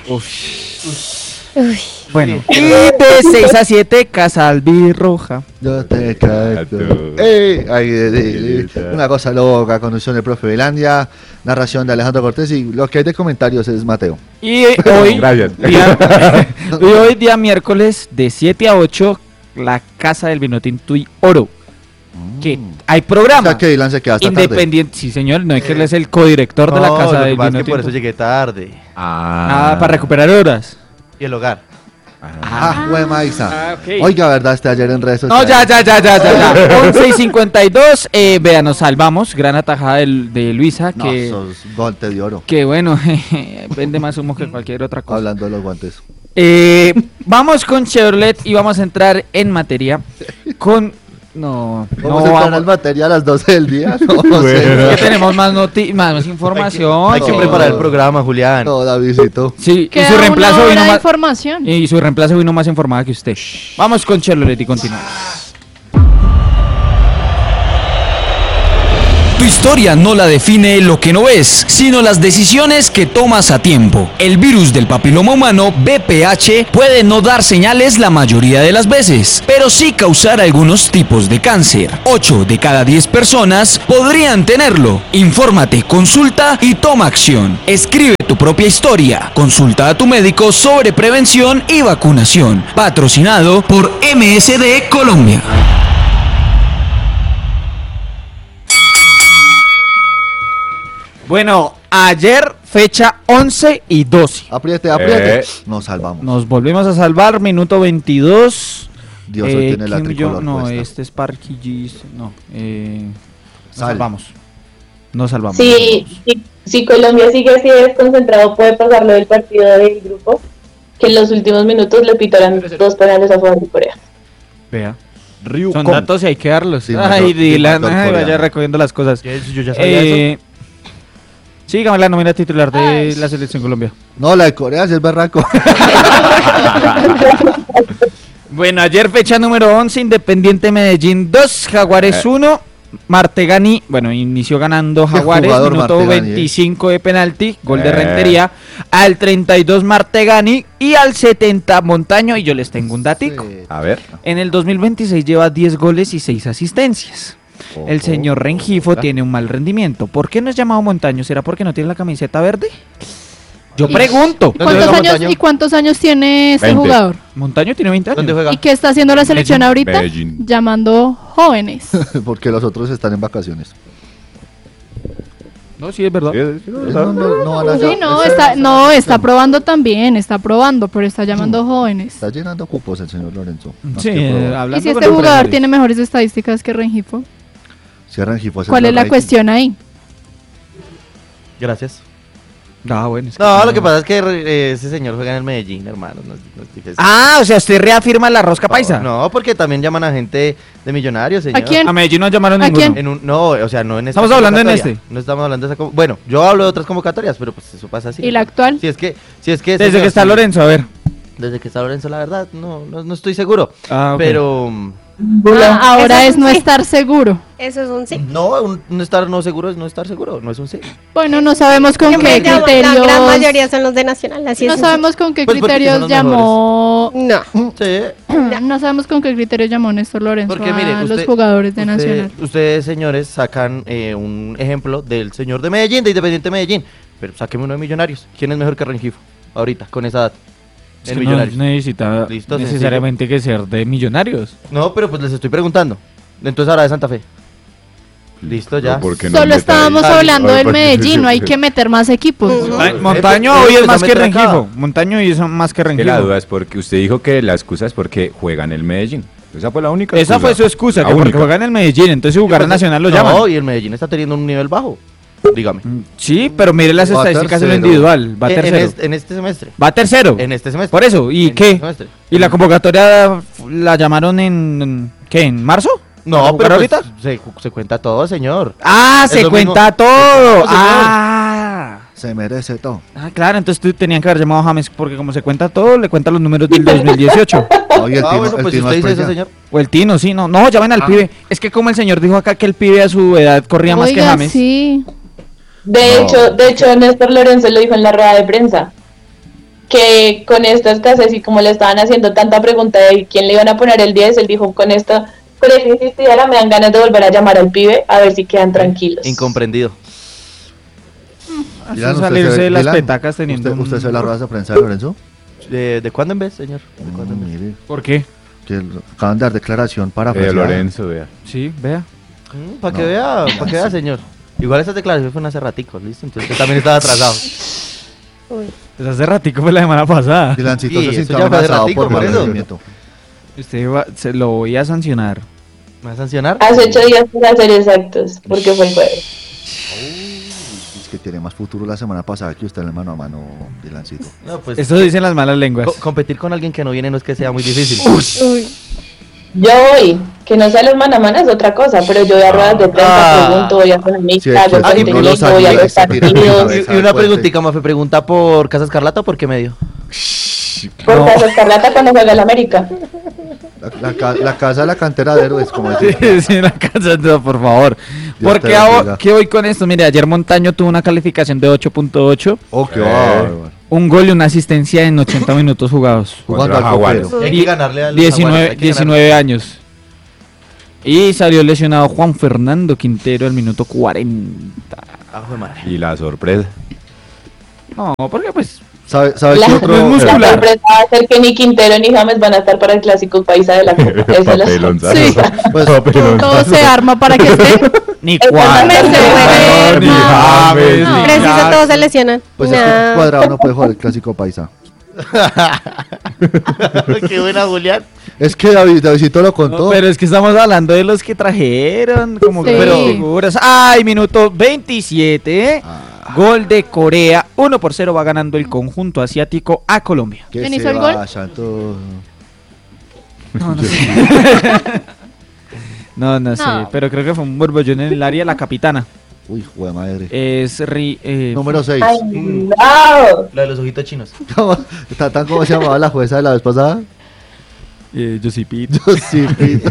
Bueno. Y de seis a siete, Casa Albirroja. Yo te canto. Ey, ay, de- de- de- una cosa loca, conducción del profe Belandia, narración de Alejandro Cortés y lo que hay de comentarios es Mateo. Y hoy, Gracias. día, y hoy día miércoles de siete a ocho, la Casa del Vinotinto y Oro. Que hay O programa. sea que Dylan se queda hasta tarde. Independiente, sí señor, no es que él es el codirector de la No, Casa lo que del pasa es que Vinotinto. por eso llegué tarde. Ah, para recuperar horas. Y el hogar. Ah, güey, Maisa. Ah, ok. Oiga, ¿verdad? Este ayer en redes No, sociales. ya, ya, ya, ya, ya, ya. once y cincuenta y dos, eh, vea, nos salvamos. Gran atajada del- de, Luisa, No, que, sos golpe de oro. que bueno, vende más humo que cualquier otra cosa. Hablando de los guantes. Eh, vamos con Chevrolet y vamos a entrar en materia con No, ¿Cómo no se vamos. para el batería a las doce del día? No, no sé. Es que tenemos más noti más, más información. Hay que No. preparar el programa, Julián. No, Davidcito. Sí, y Queda su una reemplazo hora vino de más información. y su reemplazo vino más informada que usted. Vamos con Charlotte y continuamos. Tu historia no la define lo que no ves, sino las decisiones que tomas a tiempo. El virus del papiloma humano, B P H, puede no dar señales la mayoría de las veces, pero sí causar algunos tipos de cáncer. ocho de cada diez personas podrían tenerlo. Infórmate, consulta y toma acción. Escribe tu propia historia. Consulta a tu médico sobre prevención y vacunación. Patrocinado por M S D Colombia. Bueno, ayer fecha once y doce. Apriete, apriete. Eh. Nos salvamos. Nos volvimos a salvar, minuto veintidós. Dios, hoy tiene la Kim tricolor Jong- No, puesta. este es Parky Gis. No, eh, nos Sal. salvamos. Nos salvamos. Si, si, si Colombia sigue así desconcentrado, puede pasar lo del partido del grupo, que en los últimos minutos le pitaron dos penales a favor de Corea. Vea. Ryu Son Kong. datos y hay que darlos. Sí, Ay, mató- Dylan, mató al ay, vaya coreano. recogiendo las cosas. Yo yo ya sabía eso. Eh, sígame la nómina titular de Ay. la selección Colombia. No, la de Corea sí es berraco. Bueno, ayer fecha número once, Independiente Medellín dos, Jaguares Eh. uno, Martegani, bueno, inició ganando Qué Jaguares, jugador minuto Martegani, eh. veinticinco de penalti, gol de Eh. Rentería, al treinta y dos Martegani y al setenta Montaño, y yo les tengo un datico. Sí. A ver. En el dos mil veintiséis lleva diez goles y seis asistencias. El señor Rengifo Hola. tiene un mal rendimiento. ¿Por qué no es llamado Montaño? ¿Será porque no tiene la camiseta verde? Yo Y- pregunto. ¿Dónde ¿Cuántos juega años Montaño? y cuántos años tiene este veinte. jugador? Montaño tiene veinte años. ¿Dónde juega? ¿Y qué está haciendo la selección Medellín. ahorita? Medellín. Llamando jóvenes. Porque los otros están en vacaciones. No, sí, es verdad. No, no, no van a Sí, no, esa- está, esa- no, esa- está probando también, está probando, pero está llamando jóvenes. Está llenando cupos el señor Lorenzo. más Sí, que probar. eh, hablando ¿Y si con este jugador empresarios. tiene mejores estadísicas que Rengifo? Cierran Gifo, ese ¿Cuál es la rating. cuestión ahí? Gracias. Ah, bueno, es que No, no. lo que pasa es que eh, ese señor juega en el Medellín, hermano. No, es- no es difícil. Ah, o sea, usted reafirma la rosca paisa. No, porque también llaman a gente de millonarios, señor. ¿A quién? A Medellín no llamaron ¿A ninguno. quién? En un, no, o sea, no en esta Estamos hablando en convocatoria. este. No estamos hablando de esa. convo- Bueno, yo hablo de otras convocatorias, pero pues eso pasa así. ¿Y la actual? Si es que, si es que. Desde señor, que está sí, Lorenzo, a ver. Desde que está Lorenzo, la verdad, no, no, no estoy seguro. Ah, ok. Pero. mm, Ah, ahora Eso es no sí. estar seguro. Eso es un sí. No, un, no estar no seguro es no estar seguro, no es un sí. Bueno, no sabemos con Siempre qué llamo- criterios. La gran mayoría son los de Nacional, así No es. sabemos con qué Pues porque son criterios los llamó. No. Sí. No sabemos con qué criterios llamó Néstor Lorenzo Porque a mire, los usted- jugadores de usted- Nacional. Ustedes, señores, sacan eh, un ejemplo del señor de Medellín, de Independiente Medellín. Pero sáqueme uno de Millonarios. ¿Quién es mejor que Rengifo? Ahorita, con esa edad. Es En que no Millonarios. necesita Listo, necesariamente que ser de millonarios. No, pero pues les estoy preguntando. Entonces ahora de Santa Fe. Listo, ya. ¿Por qué no Solo meta estábamos ahí? hablando Ay, del porque- Medellín, no hay que meter más equipos. Monta- Eh, Montaño eh, hoy es pues, más no que me trae acá. Rengifo. Montaño hoy es más que Que Rengifo. la duda es porque usted dijo que la excusa es porque juega en el Medellín. Esa fue la única Esa fue su excusa, La que porque única. juega en el Medellín, entonces si jugara en Nacional lo no, llaman. y el Medellín está teniendo un nivel bajo. Dígame. Sí, pero mire las Va estadísticas en lo tercero. individual. Va En- en, tercero. este, en este semestre. Va tercero. En este semestre. Por eso, ¿y En qué? este semestre. ¿Y la convocatoria la llamaron en qué? ¿En marzo? ¿Para No, jugar pero pues, ahorita? se, se cuenta todo, señor. Ah, Es se lo cuenta mismo. todo. No, señor. Ah. Se merece todo. Ah, claro, entonces tú tenían que haber llamado a James porque como se cuenta todo, le cuentan los números del dos mil dieciocho. No, y el Ah, Tino- bueno, el pues si Tino usted dice después eso, ya. señor. O el Tino, sí, no, no, llamen al Ah. pibe. Es que como el señor dijo acá que el pibe a su edad corría más que Oiga, James. sí. De No. hecho, de hecho, Néstor Lorenzo lo dijo en la rueda de prensa, que con esta escasez y como le estaban haciendo tanta pregunta de quién le iban a poner el diez, él dijo, con esto, con esta insistiera me dan ganas de volver a llamar al pibe a ver si quedan tranquilos. Incomprendido. Eso Dylan, es ¿usted salirse se ve- de las Dylan, petacas teniendo ¿Usted, usted un- se ve las ruedas de prensa de Lorenzo? ¿De, de cuándo en vez, señor? ¿De cuándo en Mm, vez? mire, ¿Por qué? que lo- acaban de dar declaración para Eh, Lorenzo, vea. Sí, vea. para que No. vea, para que vea, señor. Igual esas declaraciones fueron hace ratico, ¿listo? Entonces usted también estaba atrasado. Pues hace ratico fue la semana pasada. Dilancito Sí, se eso sintió ya fue hace amenazado ratico, por por mal eso. rendimiento. Usted va- se lo voy a sancionar. ¿Me va a sancionar? Hace ocho días para ser exactos, porque fue el jueves. Es que tiene más futuro la semana pasada que usted en el mano a mano, Dilancito. No, pues Eso dicen las malas lenguas. co- competir con alguien que no viene no es que sea muy difícil. Uy. Yo voy, que no sea los mano a mano es otra cosa, pero yo voy a ruedas de prensa, Ah. pregunto, voy a economista, Sí, voy sí, a sí, contenido, no lo sabía, voy a los ese tira partidos. cabeza. Y, y una fuerte. preguntita, Mafe, ¿pregunta por Casa Escarlata o por qué medio? Por Casa Escarlata cuando juega el América. La, la ca- la casa de la cantera de héroes, como decía. Sí, sí, la casa, no, por favor. Dios ¿Por te qué, hago- bendiga. qué voy con esto? Mire, ayer Montaño tuvo una calificación de ocho punto ocho, Oh, qué Eh. bárbaro. un gol y una asistencia en ochenta minutos jugados. Jugando Contra al Jaguares. copero. Hay que ganarle al diecinueve, Jaguares, hay que diecinueve años. Y salió lesionado Juan Fernando Quintero al minuto cuarenta. ganarle. Ah, jue madre. Y la sorpresa. No, porque pues... ¿Sabe, sabe La, qué no otro? es la muscular. sorpresa va a ser que ni Quintero ni James van a estar para el clásico paisa de la Copa. Esa es la Papelonzazo. Sí. Pues, Todo se arma para que estén. Ni Esa Juan. es la se juegue. Ni James, ni Preciso, Jackson. todos se lesionan. pues es que Nah. Cuadrado no puede jugar el clásico paisa. Qué buena, Julián. Es que David, Davidito lo contó. No, pero es que estamos hablando de los que trajeron como Sí. pero figuras. Ay, minuto veintisiete. Gol de Corea. uno por cero va ganando el conjunto asiático a Colombia. que ¿Quién se hizo el gol? vayan todos. No, no sé. no, no sé. No. Pero creo que fue un borbollón en el área. La capitana Uy, jue madre. es Ri, eh, Número seis. Ay, no. La de los ojitos chinos. ¿Cómo, ta- tan como se llamaba la jueza de la vez pasada? eh, Josipit. Yo sí, Pito.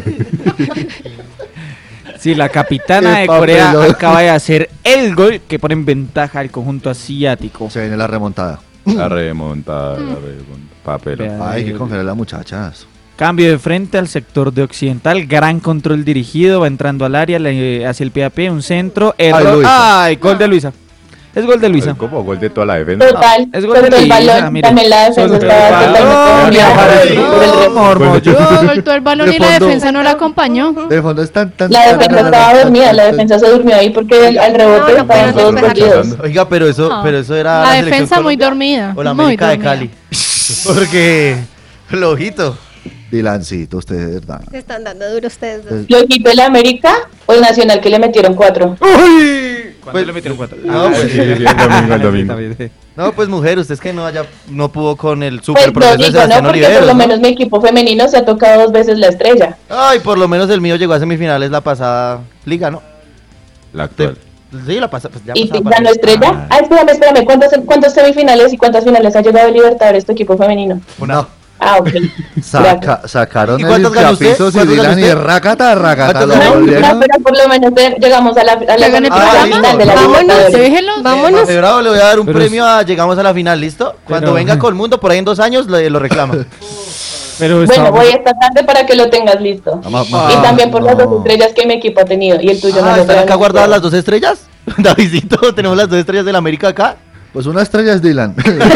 Sí, la capitana Qué de Corea papelón. acaba de hacer el gol que pone en ventaja al conjunto asiático. Se viene la remontada. La remontada, la remontada. Papel. Vea. Ay, hay que confiar en las muchachas. Cambio de frente al sector de occidental, gran control dirigido, va entrando al área, le hace el pie a pie, un centro, error. Luisa. Ay, gol de Luisa. Es gol de Luisa. Como gol de toda la defensa. Total, Es gol de soltó el Luisa, balón, mire. también la defensa Soltó el estaba balón, totalmente mira, confiada para por el- el- por el resto. Mormollón. Soltó el balón De y la fondo. defensa no la acompañó. De fondo están tan. La defensa estaba dormida, la defensa se durmió ahí porque el- al rebote No, no estaban pueden todos despejar. perdidos. Oiga, pero eso, No. pero eso era La selección defensa muy Colombia dormida. o la muy América de dormida. Cali. Porque el ojito. Dilancito, usted de verdad. Se están dando duro ustedes dos. Pues, ¿Lo quitó el América o el Nacional que le metieron cuatro? ¿Cuándo le metieron cuatro? No, Ah, pues, sí, sí, sí, el domingo, el domingo. también, sí. No, pues mujer, usted es que no haya, no pudo con el Pues super lo proceso de digo, ¿no? Sebastián Porque por Oliveros, lo ¿no? menos mi equipo femenino se ha tocado dos veces la estrella. Ay, por lo menos el mío llegó a semifinales la pasada liga, ¿no? La actual. Sí, la pasada, pues ya ¿Y pasada ganó para- estrella? Ah, espérame, espérame. ¿Cuántos, ¿Cuántos semifinales y cuántas finales ha llegado el Libertadores tu equipo femenino? Una. Ah, ok. Saca, sacaron ¿Y el cuántos ganó usted? limpiapisos y ¿Cuántos ganó Dylan y usted? racata, racata. ¿Cuántos Lo ganó? No, volvieron. pero por lo menos de- llegamos a la, a la, Ya gané a la programa. final de la Vámonos, Libertadores. Déjenlos. Vámonos. Mafe Bravo, le voy a dar un Pero premio a llegamos a la final, ¿listo? Cuando Pero- venga con el mundo, por ahí en dos años, lo, lo reclama. Pero Bueno, estábamos- voy esta tarde para que lo tengas listo. Vamos, Y vamos. también por las no. dos estrellas que mi equipo ha tenido y el tuyo no Ah, lo ¿están acá tenemos. guardadas las dos estrellas? Davidito, tenemos las dos estrellas de la América acá. Pues una estrella es Dylan.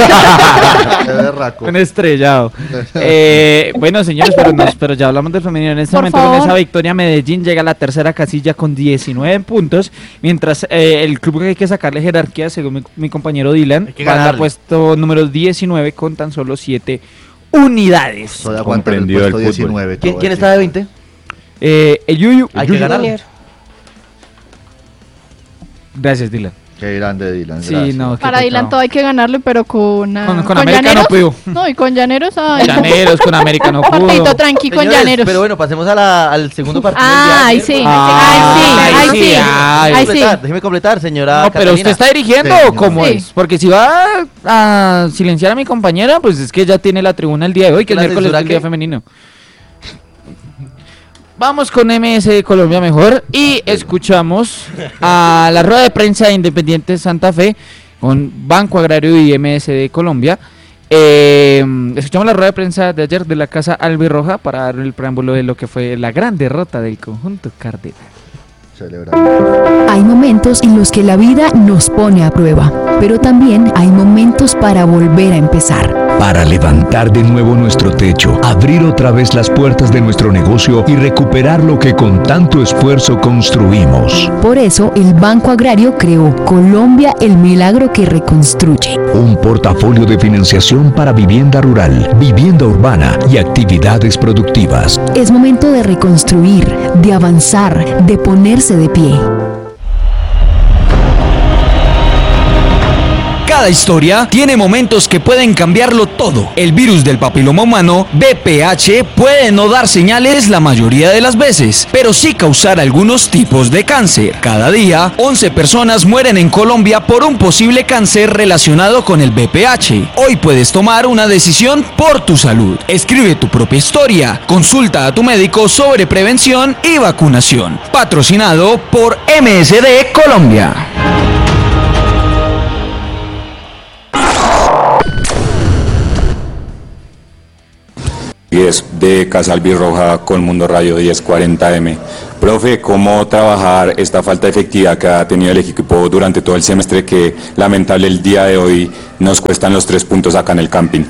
Qué berraco. Un estrellado. Eh, bueno, señores, pero, nos- pero ya hablamos del femenino. En este Por momento, con favor. esa victoria, Medellín llega a la tercera casilla con diecinueve puntos. Mientras eh, el club que hay que sacarle jerarquía, según mi, mi compañero Dylan, Hay que va a ganarle. puesto número diecinueve con tan solo siete unidades. Soy aguantar el Comprendido puesto el fútbol. diecinueve. ¿Quién, todo quién aquí. está de veinte? Eh, el Yuyu. Hay el que Yuyu. ganarle. Gracias, Dylan. Qué grande Dylan. Sí, gracias. no. qué Para Dylan pecado. todo hay que ganarle, pero con. ah, Con- con América no Llaneros. pudo. No, y con Llaneros. Ay, Llaneros, con América no pudo. Papito, tranqui con Señores, Llaneros. pero bueno, pasemos a la- al segundo partido. del día de Ay, ayer. sí. Ay, Ay, sí. sí, Ay, sí. ay. Ay, sí. Completar, Déjeme completar, señora. No, pero usted Catalina. está dirigiendo Señor. o cómo Sí. es? Porque si va a silenciar a mi compañera, pues es que ya tiene la tribuna el día de hoy, que es ¿La miércoles censura del día qué? femenino. Vamos con M S de Colombia mejor y escuchamos a la rueda de prensa de Independiente Santa Fe con Banco Agrario y M S de Colombia. Eh, escuchamos la rueda de prensa de ayer de la Casa Albirroja para dar el preámbulo de lo que fue la gran derrota del conjunto cardenal. Hay momentos en los que la vida nos pone a prueba, pero también hay momentos para volver a empezar. Para levantar de nuevo nuestro techo, abrir otra vez las puertas de nuestro negocio y recuperar lo que con tanto esfuerzo construimos. Por eso, el Banco Agrario creó Colombia, el milagro que reconstruye. Un portafolio de financiación para vivienda rural, vivienda urbana y actividades productivas. Es momento de reconstruir, de avanzar, de ponerse de pie. Cada historia tiene momentos que pueden cambiarlo todo. El virus del papiloma humano, V P H, puede no dar señales la mayoría de las veces, pero sí causar algunos tipos de cáncer. Cada día, once personas mueren en Colombia por un posible cáncer relacionado con el V P H. Hoy puedes tomar una decisión por tu salud. Escribe tu propia historia. Consulta a tu médico sobre prevención y vacunación. Patrocinado por M S D Colombia. diez de Casa Albirroja con Mundo Radio diez cuarenta eme. Profe, ¿cómo trabajar esta falta de efectividad que ha tenido el equipo durante todo el semestre que lamentable el día de hoy nos cuestan los tres puntos acá en el camping?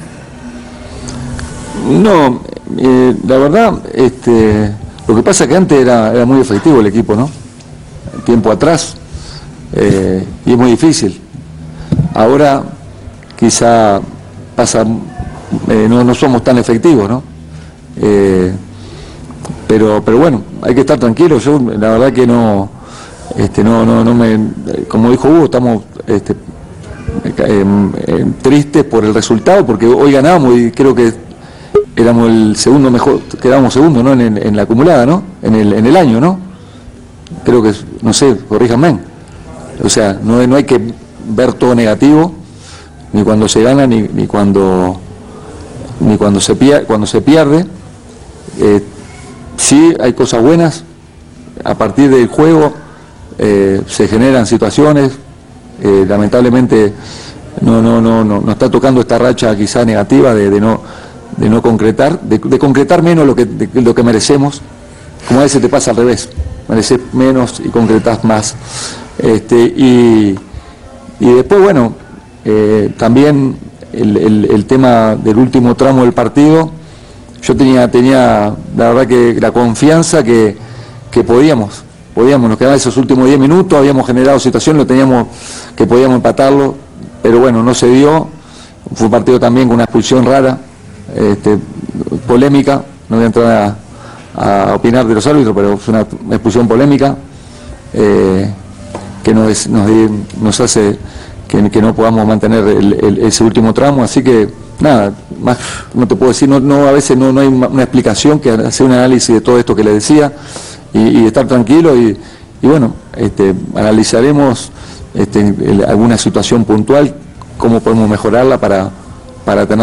No, eh, la verdad, este, lo que pasa es que antes era, era muy efectivo el equipo, ¿no? Tiempo atrás, eh, y es muy difícil. Ahora quizá pasa, eh, no, no somos tan efectivos, ¿no? Eh, pero, pero bueno, hay que estar tranquilos. Yo la verdad que no, este, no, no, no me, como dijo Hugo, estamos este, eh, eh, tristes por el resultado, porque hoy ganamos y creo que éramos el segundo mejor, quedamos segundo, ¿no? En, en, en la acumulada, ¿no? En el, en el año, ¿no? Creo que, no sé, corríjanme. O sea, no, no hay que ver todo negativo, ni cuando se gana, ni, ni cuando ni cuando se pierde, cuando se pierde. Eh, sí hay cosas buenas, a partir del juego eh, se generan situaciones, eh, lamentablemente no, no, no, no, nos está tocando esta racha quizá negativa de, de no de no concretar, de, de concretar menos lo que, de, lo que merecemos, como a veces te pasa al revés, mereces menos y concretás más. Este, y, y después, bueno, eh, también el, el, el tema del último tramo del partido, yo tenía, tenía la verdad que la confianza que, que podíamos, podíamos, nos quedaban esos últimos diez minutos, habíamos generado situación, lo teníamos, que podíamos empatarlo, pero bueno, no se dio, fue un partido también con una expulsión rara, este, polémica, no voy a entrar a, a opinar de los árbitros, pero fue una, una expulsión polémica, eh, que nos, nos, nos hace que, que no podamos mantener el, el, ese último tramo, así que nada, más no te puedo decir, no, no a veces no, no hay una explicación que hacer un análisis de todo esto que le decía y, y estar tranquilo y, y bueno, este, analizaremos este, el, alguna situación puntual, cómo podemos mejorarla para, para tener.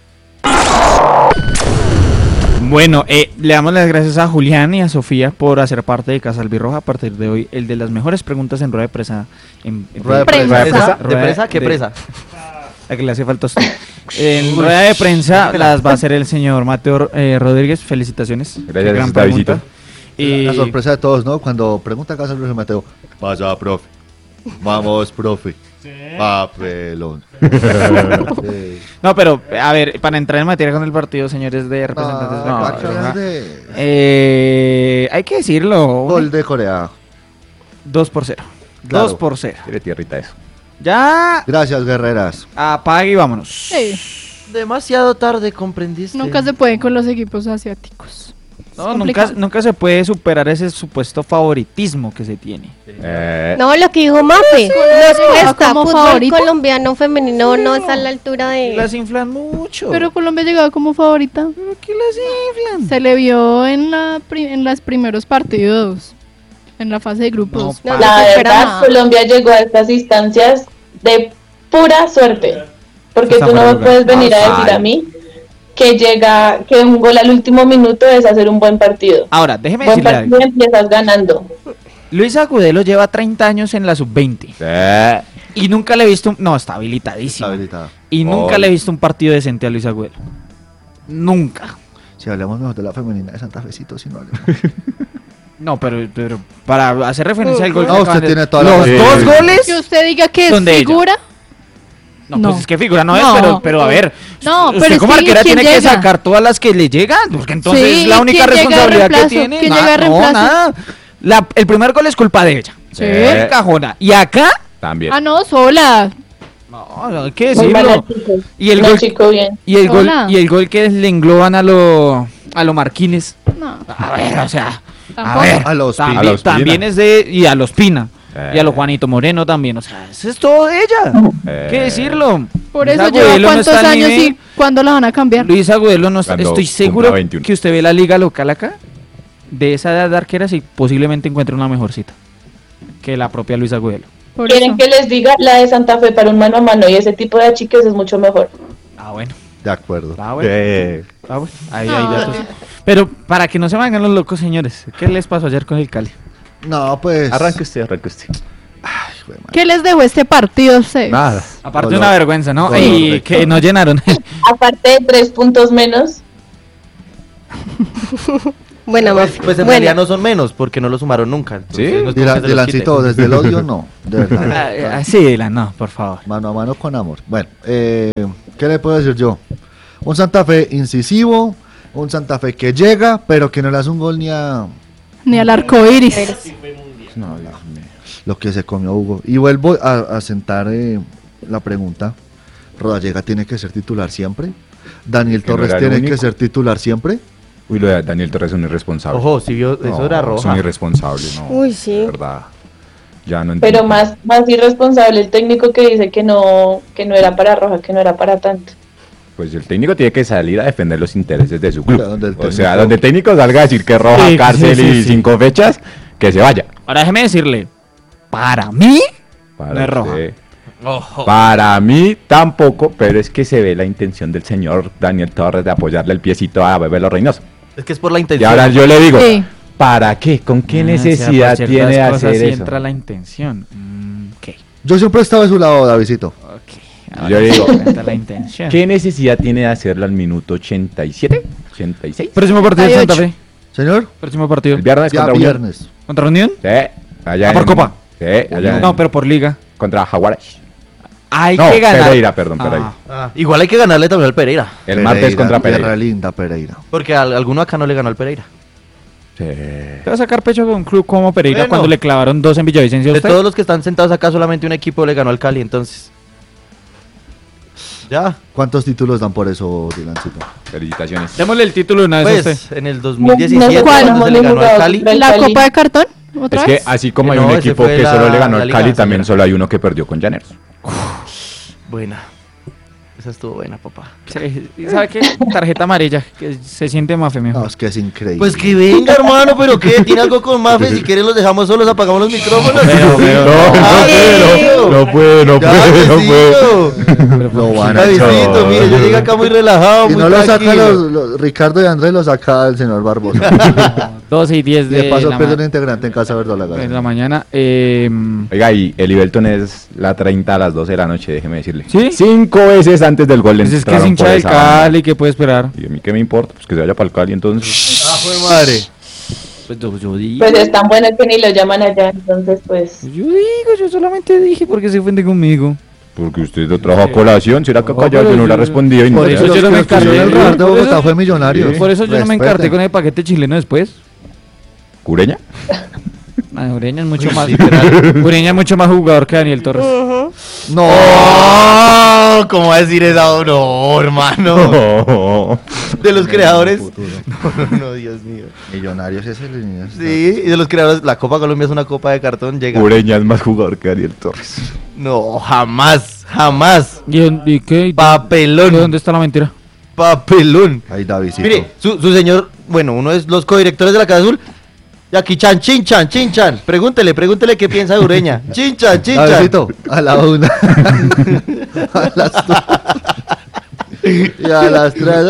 Bueno, eh, le damos las gracias a Julián y a Sofía por hacer parte de Casa Albirroja. A partir de hoy, el de las mejores preguntas en rueda de presa. En, en ¿Rueda de prensa? ¿De presa? ¿De presa? ¿Qué presa? A que le hace falta a usted. En rueda de prensa las va a hacer el señor Mateo eh, Rodríguez. Felicitaciones. Gracias por esta visita. Y la sorpresa de todos, ¿no? Cuando pregunta Casa Albirroja Mateo, pasa, profe. Vamos, profe. Sí. Papelón. Sí. No, pero, a ver, para entrar en materia con el partido, señores de representantes. No, no, no, de... eh, hay que decirlo. Gol de Corea. dos por cero. Claro. dos por cero. Tiene tierrita eso. Ya. Gracias, guerreras. Apague y vámonos. Sí. Demasiado tarde comprendiste. Nunca se puede con los equipos asiáticos. No, nunca, nunca se puede superar ese supuesto favoritismo que se tiene. Eh. No, lo que dijo Mafe, nos cuesta, como fútbol favorita? Colombiano femenino no está a la altura de... Las inflan mucho. Pero Colombia llegaba como favorita. ¿Pero qué las inflan? Se le vio en, la en los primeros partidos, en la fase de grupos. No, la verdad, nada. Colombia llegó a estas instancias de pura suerte. Porque tú no me puedes venir a decir a mí que llega, que un gol al último minuto es hacer un buen partido. Ahora, déjeme buen decirle partido algo. Empiezas ganando. Luis Agudelo lleva treinta años en la sub veinte. Sí. Y nunca le he visto un... No, está habilitadísimo. Está habilitado. Y nunca oh. le he visto un partido decente a Luis Agudelo. Nunca. Si hablamos mejor de la femenina de Santa Fecito, si no hablamos. No, pero, pero para hacer referencia uh, al gol... No, usted tiene toda los la... dos sí. goles... Que usted diga que es figura... No, no, pues es que figura no, no es, pero, pero a ver, no, usted pero como es arquera tiene llega? que sacar todas las que le llegan, porque entonces sí, es la única responsabilidad que tiene. ¿Quién Na, llega a no, nada. La, el primer gol es culpa de ella. Sí. Eh, cajona. Y acá también. Ah, no, sola. No, hay que decirlo. Y el gol, y el gol, y el gol que le engloban a lo, a lo Marquines. No. A ver, o sea, Tampoco. a ver, a los también, también es de y a los Pina. Y a lo Juanito Moreno también, o sea, eso es todo de ella. Eh. ¿Qué decirlo? Por Luis eso Agudelo lleva no cuántos está al años nivel. y cuándo la van a cambiar. Luis Agudelo no está, Cuando estoy cumpla seguro veintiuno. que usted ve la liga local acá, de esa edad de arqueras y posiblemente encuentre una mejorcita que la propia Luis Agudelo. Por Quieren eso. que les diga la de Santa Fe para un mano a mano y ese tipo de achiques es mucho mejor. Ah, bueno. De acuerdo. Ah, bueno. Eh, Ah, bueno. Ahí hay datos. Pero para que no se vayan los locos, señores, ¿qué les pasó ayer con el Cali? No, pues. Arranque usted, arranque usted. ¿Qué les dejó este partido a ustedes? Nada. Aparte Dolor. una vergüenza, ¿no? Dolor Y de que cabeza. no llenaron. Aparte de tres puntos menos, Bueno, Pues, Mafe. pues en Bueno. realidad no son menos, porque no los sumaron nunca. entonces ¿Sí? no es como Dila- que se los Dilancito, quite. desde el odio no. De verdad. Ah, ah, sí, Dylan, no, por favor. Mano a mano con amor. Bueno, eh, ¿qué le puedo decir yo? Un Santa Fe incisivo, un Santa Fe que llega, pero que no le hace un gol ni a Ni al arco iris. no, Dios mío, lo que se comió Hugo. Y vuelvo a, a sentar eh, la pregunta. ¿Rodallega tiene que ser titular siempre? ¿Daniel Que no Torres era el tiene que único. ser titular siempre? Uy, lo de Daniel Torres es un irresponsable. Ojo, si vio, eso No, era Es roja. un irresponsable, no. Uy, sí. De verdad. Ya no entiendo. pero más, más irresponsable el técnico que dice que no, que no era para roja, que no era para tanto. Pues el técnico tiene que salir a defender los intereses de su club. Pero donde el O sea, técnico- donde el técnico salga a decir que roja, Sí, cárcel sí, sí, y sí. cinco fechas, que se vaya. Ahora déjeme decirle, para mí, Para no es roja. usted. Para mí tampoco, pero es que se ve la intención del señor Daniel Torres de apoyarle el piecito a Bebelo Reynoso. Es que es por la Y intención. ahora yo le digo, Sí. ¿para qué? ¿Con qué Ah, necesidad o sea, por ciertas tiene de cosas hacer sí eso? entra la intención. Mm, ok, Yo siempre he estado de su lado, Davidito. ok. Ahora Yo digo, sí entra la intención. ¿Qué necesidad tiene de hacerlo al minuto ochenta y siete? ¿ochenta y seis? Próximo partido de Santa Fe. Señor, Próximo partido. El viernes ya contra Unión. viernes. ¿Contra Unión? Sí, allá ¿Ah, por en- Copa? Sí, allá No, en- pero por liga. contra Jaguares. Hay No, que ganar. Pereira, perdón, Ah. Pereira. Ah, igual hay que ganarle también al Pereira. El martes contra Tierra Pereira. linda, Pereira. Porque al- alguno acá no le ganó al Pereira. Sí. ¿Te va a sacar pecho con un club como Pereira Bueno. cuando le clavaron dos en Villavicencio a De usted? todos los que están sentados acá, solamente un equipo le ganó al Cali, entonces. Ya. ¿Cuántos títulos dan por eso, Dilancito? Felicitaciones. Démosle el título de una vez a Pues usted. en el dos mil diecisiete, No sé cuál, cuando se le ganó al Cali. El ¿La Cali. copa de cartón? ¿Otra Es que vez? así como hay No, un ese equipo fue que la- solo le ganó la al Liga Cali, Nacional. también solo hay uno que perdió con Llaneros. Buena. Esa estuvo buena, papá. Sí, ¿y ¿Sabe qué? Tarjeta amarilla, que se siente más mejor. No, es que es increíble. Pues que venga, hermano, pero ¿qué? ¿Tiene algo con Mafe? Si quieren los dejamos solos, apagamos los micrófonos. Pero, pero, Ay, No puede, no ya, puede, no puede. Lo van a Davidito, echar. mire, yo llegué acá muy relajado, Y muy no lo saca tranquilo. los, los- Ricardo y Andrés, lo saca el señor Barbosa. doce y diez Y de, de paso la, pierde ma- un integrante en casa verdolaga. de la mañana. Eh, Oiga, y el Ibelton es la treinta a las doce de la noche, déjeme decirle. ¿Sí? Cinco veces antes del gol le pues es que es entraron hincha por del esa banda. Cali, ¿qué puede esperar? Y a mí qué me importa, pues que se vaya para el Cali entonces. Ah, fue madre. Pues yo, yo digo. Pues es tan bueno que ni lo llaman allá, entonces pues... Yo digo, yo solamente dije porque se ofende conmigo. Porque usted lo trajo a colación, será que No, callado pero yo no le yo- ha respondido y no por le- eso yo no me encargué El del Real de por Bogotá eso- fue millonario. Por eso yo no me Respeten. encarté con el paquete chileno después. ¿Cureña? Ah, Ureña es mucho más Ureña es mucho más jugador que Daniel Torres. No. Oh, ¿cómo va a decir esa? No, hermano. De los creadores. No, no, no, Dios mío. Millonarios es el. Sí, y de los creadores, la Copa Colombia es una copa de cartón, llega. Cureña es más jugador que Daniel Torres. No, jamás, jamás. ¿Y, y qué? ¿Y Papelón. dónde está la mentira? Papelón. Ahí Davidito. Mire, su, su señor, bueno, uno es los codirectores de la Casa Azul. Y aquí Chan, Chinchan, Chinchan. Pregúntele, pregúntele qué piensa de Ureña. Chinchan, Chinchan. Davidito, a la una. A las dos. Y a las tres.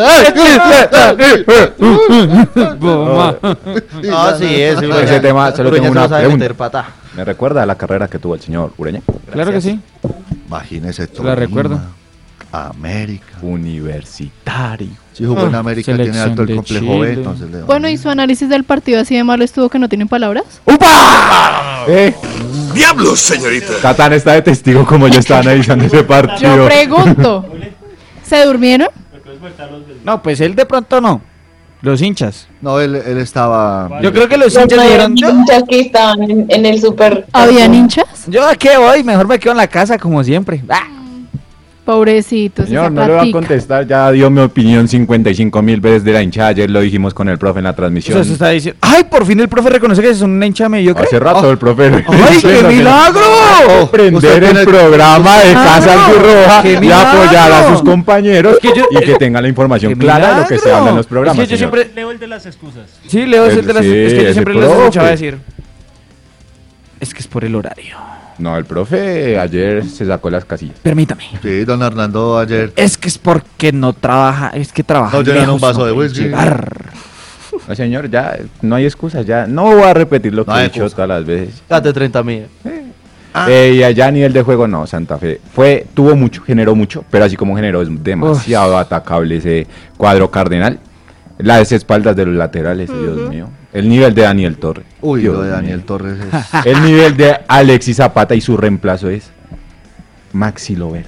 Ah, sí, es. Ese Ese tema, solo Ureña tengo se una lo sabe pregunta. meter pata. ¿Me recuerda a la carrera que tuvo el señor Ureña? Claro que sí. Imagínese todo. La recuerdo. América. Universitario. Si jugó en Ah, América, selección tiene alto el de complejo Chile. B, entonces le Bueno, y su análisis del partido así de malo estuvo que no tienen palabras. ¿Eh? ¡Diablos, señorita! Catán está de testigo como yo estaba analizando ese Yo partido. pregunto, ¿se durmieron? No, pues él de pronto no. Los hinchas. No, él, él estaba. Yo creo que los Los hinchas dijeron, yo, hinchas que estaban en, en el super... ¿Habían hinchas? yo a qué voy, mejor me quedo en la casa como siempre. Ah. Pobrecitos. Señor, esa no le voy a platica. contestar, ya dio mi opinión cincuenta y cinco mil veces de la hinchada, ayer lo dijimos con el profe en la O transmisión. sea, se está diciendo, ¡ay, por fin el profe reconoce que es una hincha mediocre! Hace rato el profe. ¡Ay, qué milagro! Prender el programa de Casa Albirroja ¡Qué y milagro! apoyar a sus compañeros Es que yo- y que tengan la información ¡Qué clara de lo que se milagro! habla en los programas. Es que yo señor. siempre- Leo el de las excusas. Sí, Leo es el de las... Sí, es que yo ese siempre les profe. escuchaba decir... Es que es por el horario. No, el profe ayer se sacó las casillas. Permítame. Sí, don Hernando ayer. Es que es porque no trabaja, es que trabaja No llenan lejos, un vaso no de puede whisky. llegar. No, señor, ya no hay excusas, ya no voy a repetir lo que No he hay dicho todas las veces. Date treinta mil. Eh, y allá a nivel de juego, no, Santa Fe fue, tuvo mucho, generó mucho, pero así como generó es demasiado atacable ese cuadro cardenal. Las espaldas de los laterales, Dios mío. El nivel de Daniel Torres. Uy, Dios lo de mío. Daniel Torres es... El nivel de Alexis Zapata y su reemplazo es Maxi Lovera.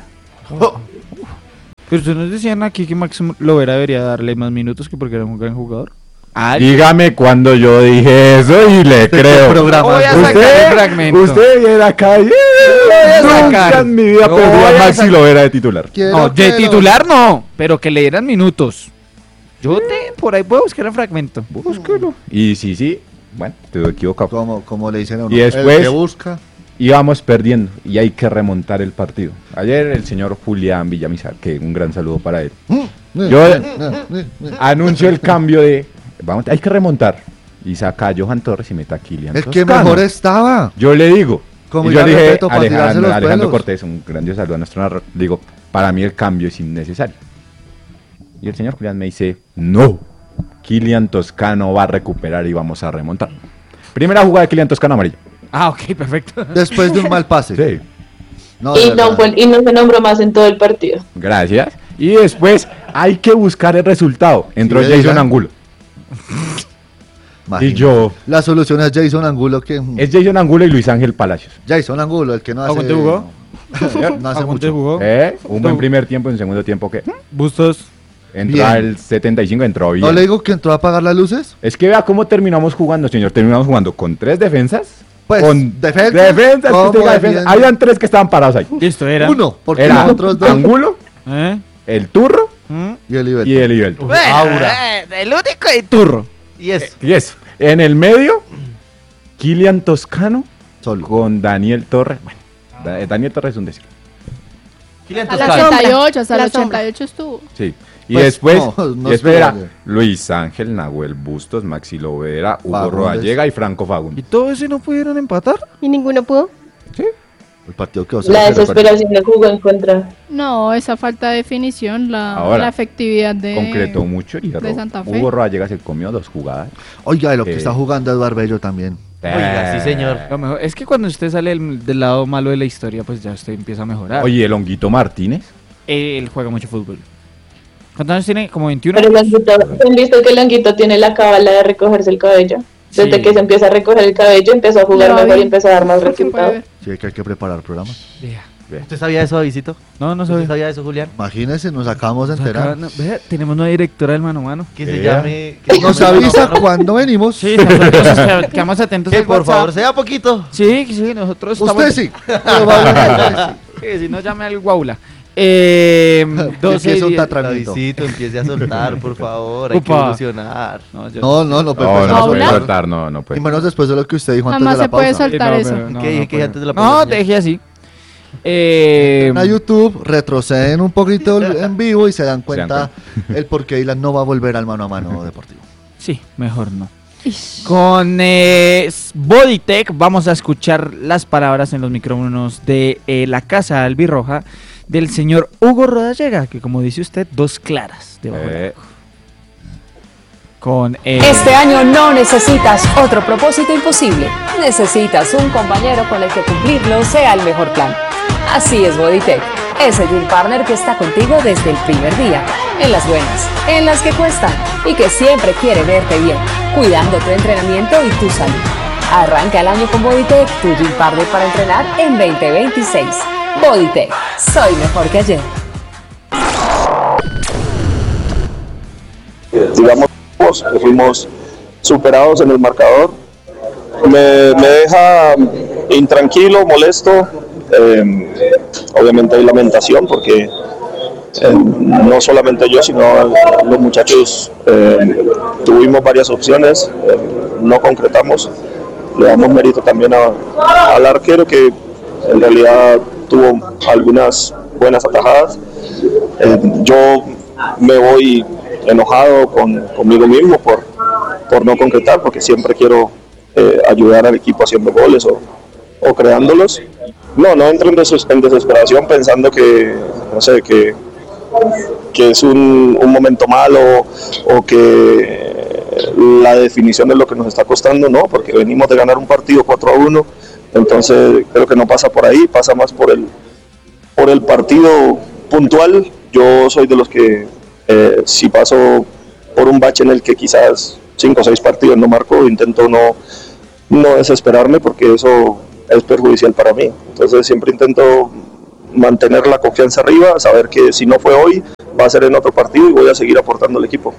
Pero ustedes nos decían aquí que Máximo Lovera debería darle más minutos que porque era un gran jugador. Ah, Dígame cuando yo dije eso y le ¿De qué creo. programa? Voy a sacar Usted- el fragmento. Usted viene acá y voy a nunca sacar. en mi vida Lo perdí voy a a Maxi sacar. Lovera de titular. Quiero no, de que lo- titular no, pero que le dieran minutos. Yo te, por ahí puedo buscar el fragmento. Búsquelo. Y sí, sí, bueno, te equivocado. Como, como le dicen a uno. Y después- El que busca. Íbamos perdiendo y hay que remontar el partido. Ayer el señor Julián Villamizar, que un gran saludo para él. Yo anuncio el cambio de, vamos, hay que remontar. Y saca a Johan Torres y meta a Kylian El que Toscano. mejor estaba. Yo le digo, Como y yo ya le dije respeto para tirarse Alejandro, los Alejandro pelos. Cortés, un grandioso saludo a nuestro narrador. Digo, para mí el cambio es innecesario. Y el señor Julián me dice, no, Kylian Toscano va a recuperar y vamos a remontar. Primera jugada de Kylian Toscano amarillo. Ah, ok, perfecto. Después de un mal pase. Sí. No, y, de no verdad. fue, y no se nombró más en todo el partido. Gracias. Y después hay que buscar el resultado. Entró Sí, Jason diga. Angulo. Imagínate. Y yo, La solución es Jason Angulo que... es Jason Angulo y Luis Ángel Palacios. Jason Angulo, el que no hace... ¿A cuánto jugó? No hace ¿A cuánto mucho. jugó? ¿Eh? Un buen primer tiempo y un segundo tiempo que Bustos. entró Bien. al setenta y cinco, entró bien. ¿No le digo que entró a apagar las luces? Es que vea cómo terminamos jugando, señor. Terminamos jugando con tres defensas. Pues, con defensa, defensas, ¿cómo que usted diga defensa. defiende? Habían tres que estaban parados ahí. Listo, era. Uno, porque Era los otros dos... Angulo, ¿Eh? el Turro ¿Mm? Y el Iberto. y el Ibelto. Bueno, Aura. eh, el único y turro. Y eso. Y eso. En el medio, Kylian Toscano Solo. con Daniel Torres. Bueno, Da- Daniel Torres es un decir. Kylian Hasta el Toscano. ochenta y ocho, hasta el La sombra. ochenta y ocho estuvo. Sí. Y Pues, después, no, no y después era estuvo bien. Luis Ángel, Nahuel Bustos, Maxi Lovera, Hugo Fagundes. Rodallega y Franco ¿Y Fagundes. todo eso no pudieron empatar? ¿Y ninguno pudo? El partido que La desesperación le jugó en contra. No, esa falta de definición, la, Ahora, la efectividad de... Concretó mucho y de Santa Fe. Hugo Rodallega se comió dos jugadas. Oiga, de lo que Eh. está jugando Eduardo Bello también. Oiga, sí, señor. Lo mejor es que cuando usted sale del, del lado malo de la historia, pues ya usted empieza a mejorar. Oye, el Honguito Martínez. Él juega mucho fútbol. ¿Cuántos años tiene? ¿Como veintiuno? Pero el Languito, ¿han visto que el Languito tiene la cábala de recogerse el cabello? Desde Sí. que se empieza a recoger el cabello, empezó a jugar Lo mejor vi. y empezó a dar más Se puede resultados. ver. Sí, que hay que preparar programas. ¿Usted sabía eso, Davidito? No, no ¿Usted sabía. sabía eso, Julián? Imagínense, nos acabamos de enterar. Acá, no, vea, tenemos una directora del mano a mano. Que se Vea. llame... que se Nos llame- avisa No, no, no. cuando venimos. Sí, nosotros o sea, quedamos atentos Que al por WhatsApp. favor sea poquito. Sí, sí, nosotros Usted estamos... sí. Probablemente sí. Sí, si no llame al Guaula. Eh, doce Empieza un diez. tatramito. Davidito, empiece a soltar, por favor. Hay que Upa. evolucionar. No, yo- No, no, no puede No, no pasar. se puede ¿Paula? soltar, no, no Y puede. menos después de lo que usted dijo antes Jamás de la se puede pausa. soltar no, eso. pero no, ¿Qué dije? no ¿Qué dije puede. antes de la No, pausa, te señor? dejé así. Eh, En YouTube, retroceden un poquito en vivo y se dan cuenta el por qué Dylan no va a volver al mano a mano deportivo. sí, mejor no. Con eh, Bodytech vamos a escuchar las palabras en los micrófonos de eh, la Casa Albirroja del señor Hugo Rodallega, que como dice usted, dos claras debajo del Eh, ojo. Con eh, Este año no necesitas otro propósito imposible. Necesitas un compañero con el que cumplirlo sea el mejor plan. Así es Bodytech, ese deal partner que está contigo desde el primer día, en las buenas, en las que cuestan y que siempre quiere verte bien, cuidando tu entrenamiento y tu salud. Arranca el año con Bodytech, tu deal partner para entrenar en veinte veintiséis. Bodytech, soy mejor que ayer. digamos que fuimos superados en el marcador. Me, me deja intranquilo, molesto eh, obviamente hay lamentación porque eh, no solamente yo, sino los muchachos eh, tuvimos varias opciones, eh, no concretamos. Le damos mérito también a, al arquero que en realidad tuvo algunas buenas atajadas. Eh, yo me voy enojado con, conmigo mismo por, por no concretar, porque siempre quiero eh, ayudar al equipo haciendo goles o, o creándolos. No, no entro en, des en desesperación pensando que, no sé, que, que es un, un momento malo o que la definición de lo que nos está costando, no, porque venimos de ganar un partido cuatro a uno, entonces creo que no pasa por ahí, pasa más por el, por el partido puntual. Yo soy de los que eh, si paso por un bache en el que quizás cinco o seis partidos no marco, intento no, no desesperarme porque eso es perjudicial para mí. Entonces siempre intento mantener la confianza arriba, saber que si no fue hoy, va a ser en otro partido y voy a seguir aportando al equipo.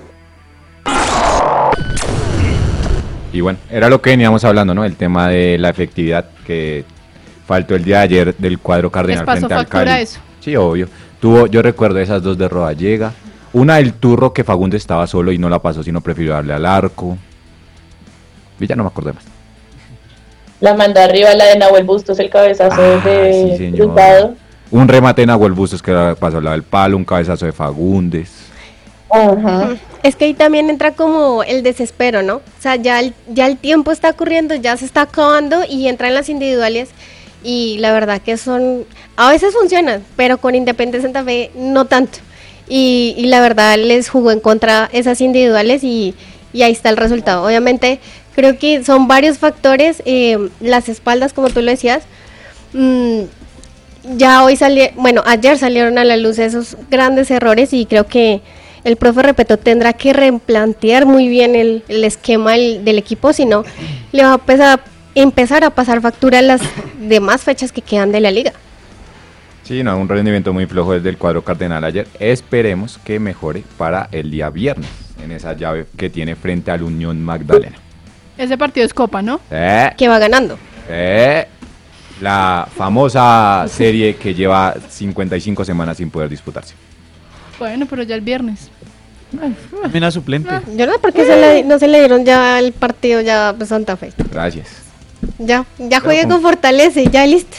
Y bueno, era lo que veníamos hablando, ¿no? El tema de la efectividad que faltó el día de ayer del cuadro cardenal ¿Les pasó frente al factura Cali. eso? Sí, obvio. Tuvo, yo recuerdo esas dos de Rodallega. Una del Turro que Fagundes estaba solo y no la pasó, sino prefirió darle al arco. Y ya no me acordé más. La manda arriba, la de Nahuel Bustos, el cabezazo Ah, de sí, señor. Cruzado. Un remate en Nahuel Bustos que la pasó al lado del palo, un cabezazo de Fagundes. Ajá. Es que ahí también entra como el desespero, ¿no? O sea, ya el, ya el tiempo está corriendo, ya se está acabando y entran las individuales y la verdad que son, a veces funcionan, pero con Independiente Santa Fe no tanto. Y, y la verdad les jugó en contra esas individuales y, y ahí está el resultado. Obviamente creo que son varios factores, eh, las espaldas como tú lo decías, mmm, ya hoy salieron, bueno, ayer salieron a la luz esos grandes errores y creo que el profe Repeto tendrá que replantear muy bien el, el esquema el, del equipo, si no le va a empezar, empezar a pasar factura en las demás fechas que quedan de la liga. Sí, no, un rendimiento muy flojo desde el cuadro cardenal ayer. Esperemos que mejore para el día viernes, en esa llave que tiene frente al Unión Magdalena. Ese partido es Copa, ¿no? Eh, Que va ganando. eh, la famosa serie que lleva cincuenta y cinco semanas sin poder disputarse. Bueno, pero ya el viernes. Mira suplente. Ah, yo no sé por qué se le, no se le dieron ya el partido ya a Santa Fe. Gracias. Ya, ya Pero juegue con- con Fortaleza y ya listo.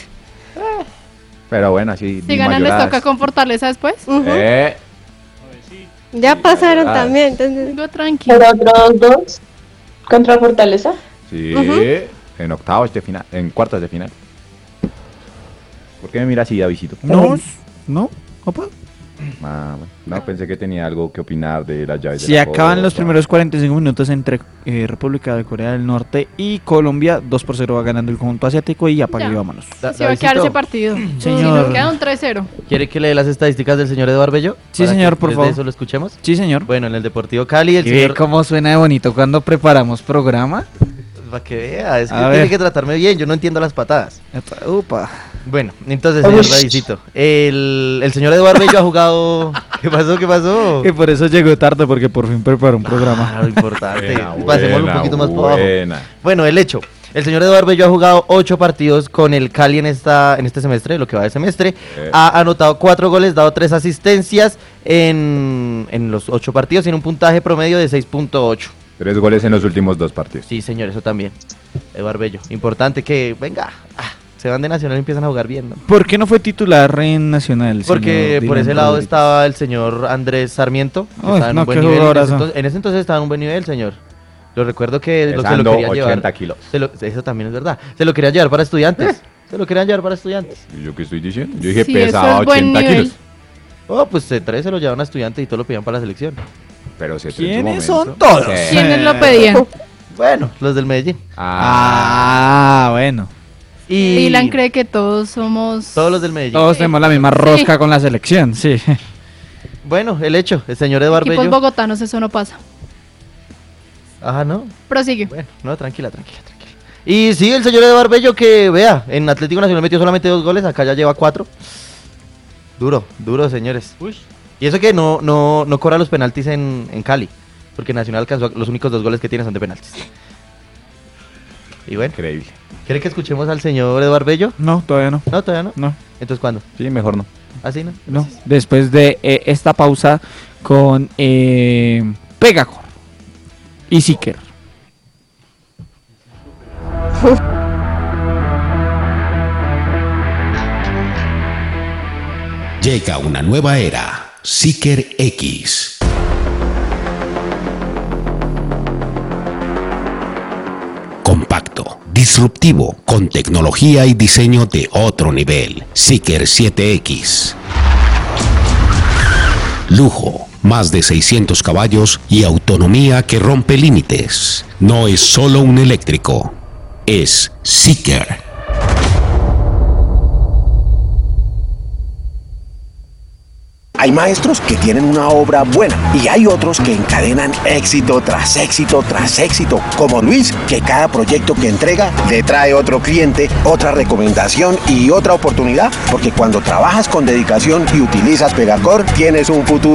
Pero bueno, así. Si ganan les toca con Fortaleza después. Ujú. Eh, Ya pasaron ah. también, entonces. Digo, tranquilo. Por otros dos contra Fortaleza. sí, Ujú. en octavos de final, en cuartos de final. ¿Por qué me mira así, Davidito? No, no, opa. Ah, bueno, no, pensé que tenía algo que opinar de las llaves. de Si la acaban los Copa. primeros cuarenta y cinco minutos entre eh, República de Corea del Norte y Colombia, dos por cero va ganando el conjunto asiático y apague Ya. y vámonos. Da- Se va a quedar Davidcito, ese partido. Señor. Si nos queda un tres cero. ¿Quiere que lee las estadísticas del señor Eduardo Bello? Sí, Para señor, que por desde favor. eso lo escuchemos. Sí, señor. Bueno, en el Deportivo Cali, el ¿Y ve señor... cómo suena de bonito cuando preparamos programa? Para que vea, es que A tiene ver. que tratarme bien, yo no entiendo las patadas. Epa, Upa. Bueno, entonces, señor Ush. Davidcito, el, el señor Eduardo Bello ha jugado... ¿Qué pasó? ¿Qué pasó? Que por eso llegó tarde, porque por fin preparó un programa. Ah, lo importante. Buena, Pasémoslo un buena, poquito más por abajo. buena. Bueno, el hecho. El señor Eduardo Bello ha jugado ocho partidos con el Cali en esta en este semestre, lo que va de semestre. Eh. Ha anotado cuatro goles, dado tres asistencias en, en los ocho partidos, tiene un puntaje promedio de seis punto ocho. Tres goles en los últimos dos partidos. Sí, señor, eso también. Eduardo Bello. Importante que, venga, ah, se van de Nacional y empiezan a jugar bien, ¿no? ¿Por qué no fue titular en Nacional? Porque señor por ese Dylan lado Rodríguez? estaba el señor Andrés Sarmiento, que Ay, estaba en no, un buen qué nivel. En ese, jugadorazo. entonces, en ese entonces estaba en un buen nivel, señor. Lo recuerdo que lo, se lo Pesando quería llevar. ochenta kilos. Se lo- eso también es verdad. Se lo querían llevar para estudiantes. Se lo querían llevar para estudiantes. ¿Y yo qué estoy diciendo? Yo dije Sí, pesaba eso es buen ochenta nivel. kilos. Oh, pues C tres se lo llevaban a estudiantes y todo lo pedían para la selección. Pero se ¿Quiénes son todos? Sí. ¿Quiénes lo pedían? Bueno, los del Medellín. Ah, bueno. Y Dylan cree que todos somos... todos los del Medellín. Todos tenemos la misma rosca con la selección, sí. Bueno, el hecho, el señor Eduardo Equipos Bello. bogotanos, eso no pasa. Ajá, ¿no? Prosigue. Bueno, no, tranquila, tranquila, tranquila. Y sí, el señor Eduardo Bello que, vea, en Atlético Nacional metió solamente dos goles, acá ya lleva cuatro. Duro, duro, señores. Y eso que no, no, no cobra los penaltis en, en Cali, porque Nacional alcanzó, los únicos dos goles que tiene son de penaltis. Y bueno, increíble. ¿Quiere que escuchemos al señor Eduardo Bello? No, todavía no. No, todavía no. No. Entonces, ¿cuándo? Sí, mejor no. ¿Así no? No. Después de eh, esta pausa con eh, Pegacor y Seeker. Llega una nueva era, Seeker X. Compacto, disruptivo, con tecnología y diseño de otro nivel. Seeker siete X. Lujo, más de seiscientos caballos y autonomía que rompe límites. No es solo un eléctrico, es Seeker. Hay maestros que tienen una obra buena y hay otros que encadenan éxito tras éxito tras éxito, como Luis, que cada proyecto que entrega le trae otro cliente, otra recomendación y otra oportunidad, porque cuando trabajas con dedicación y utilizas Pegacor, tienes un futuro.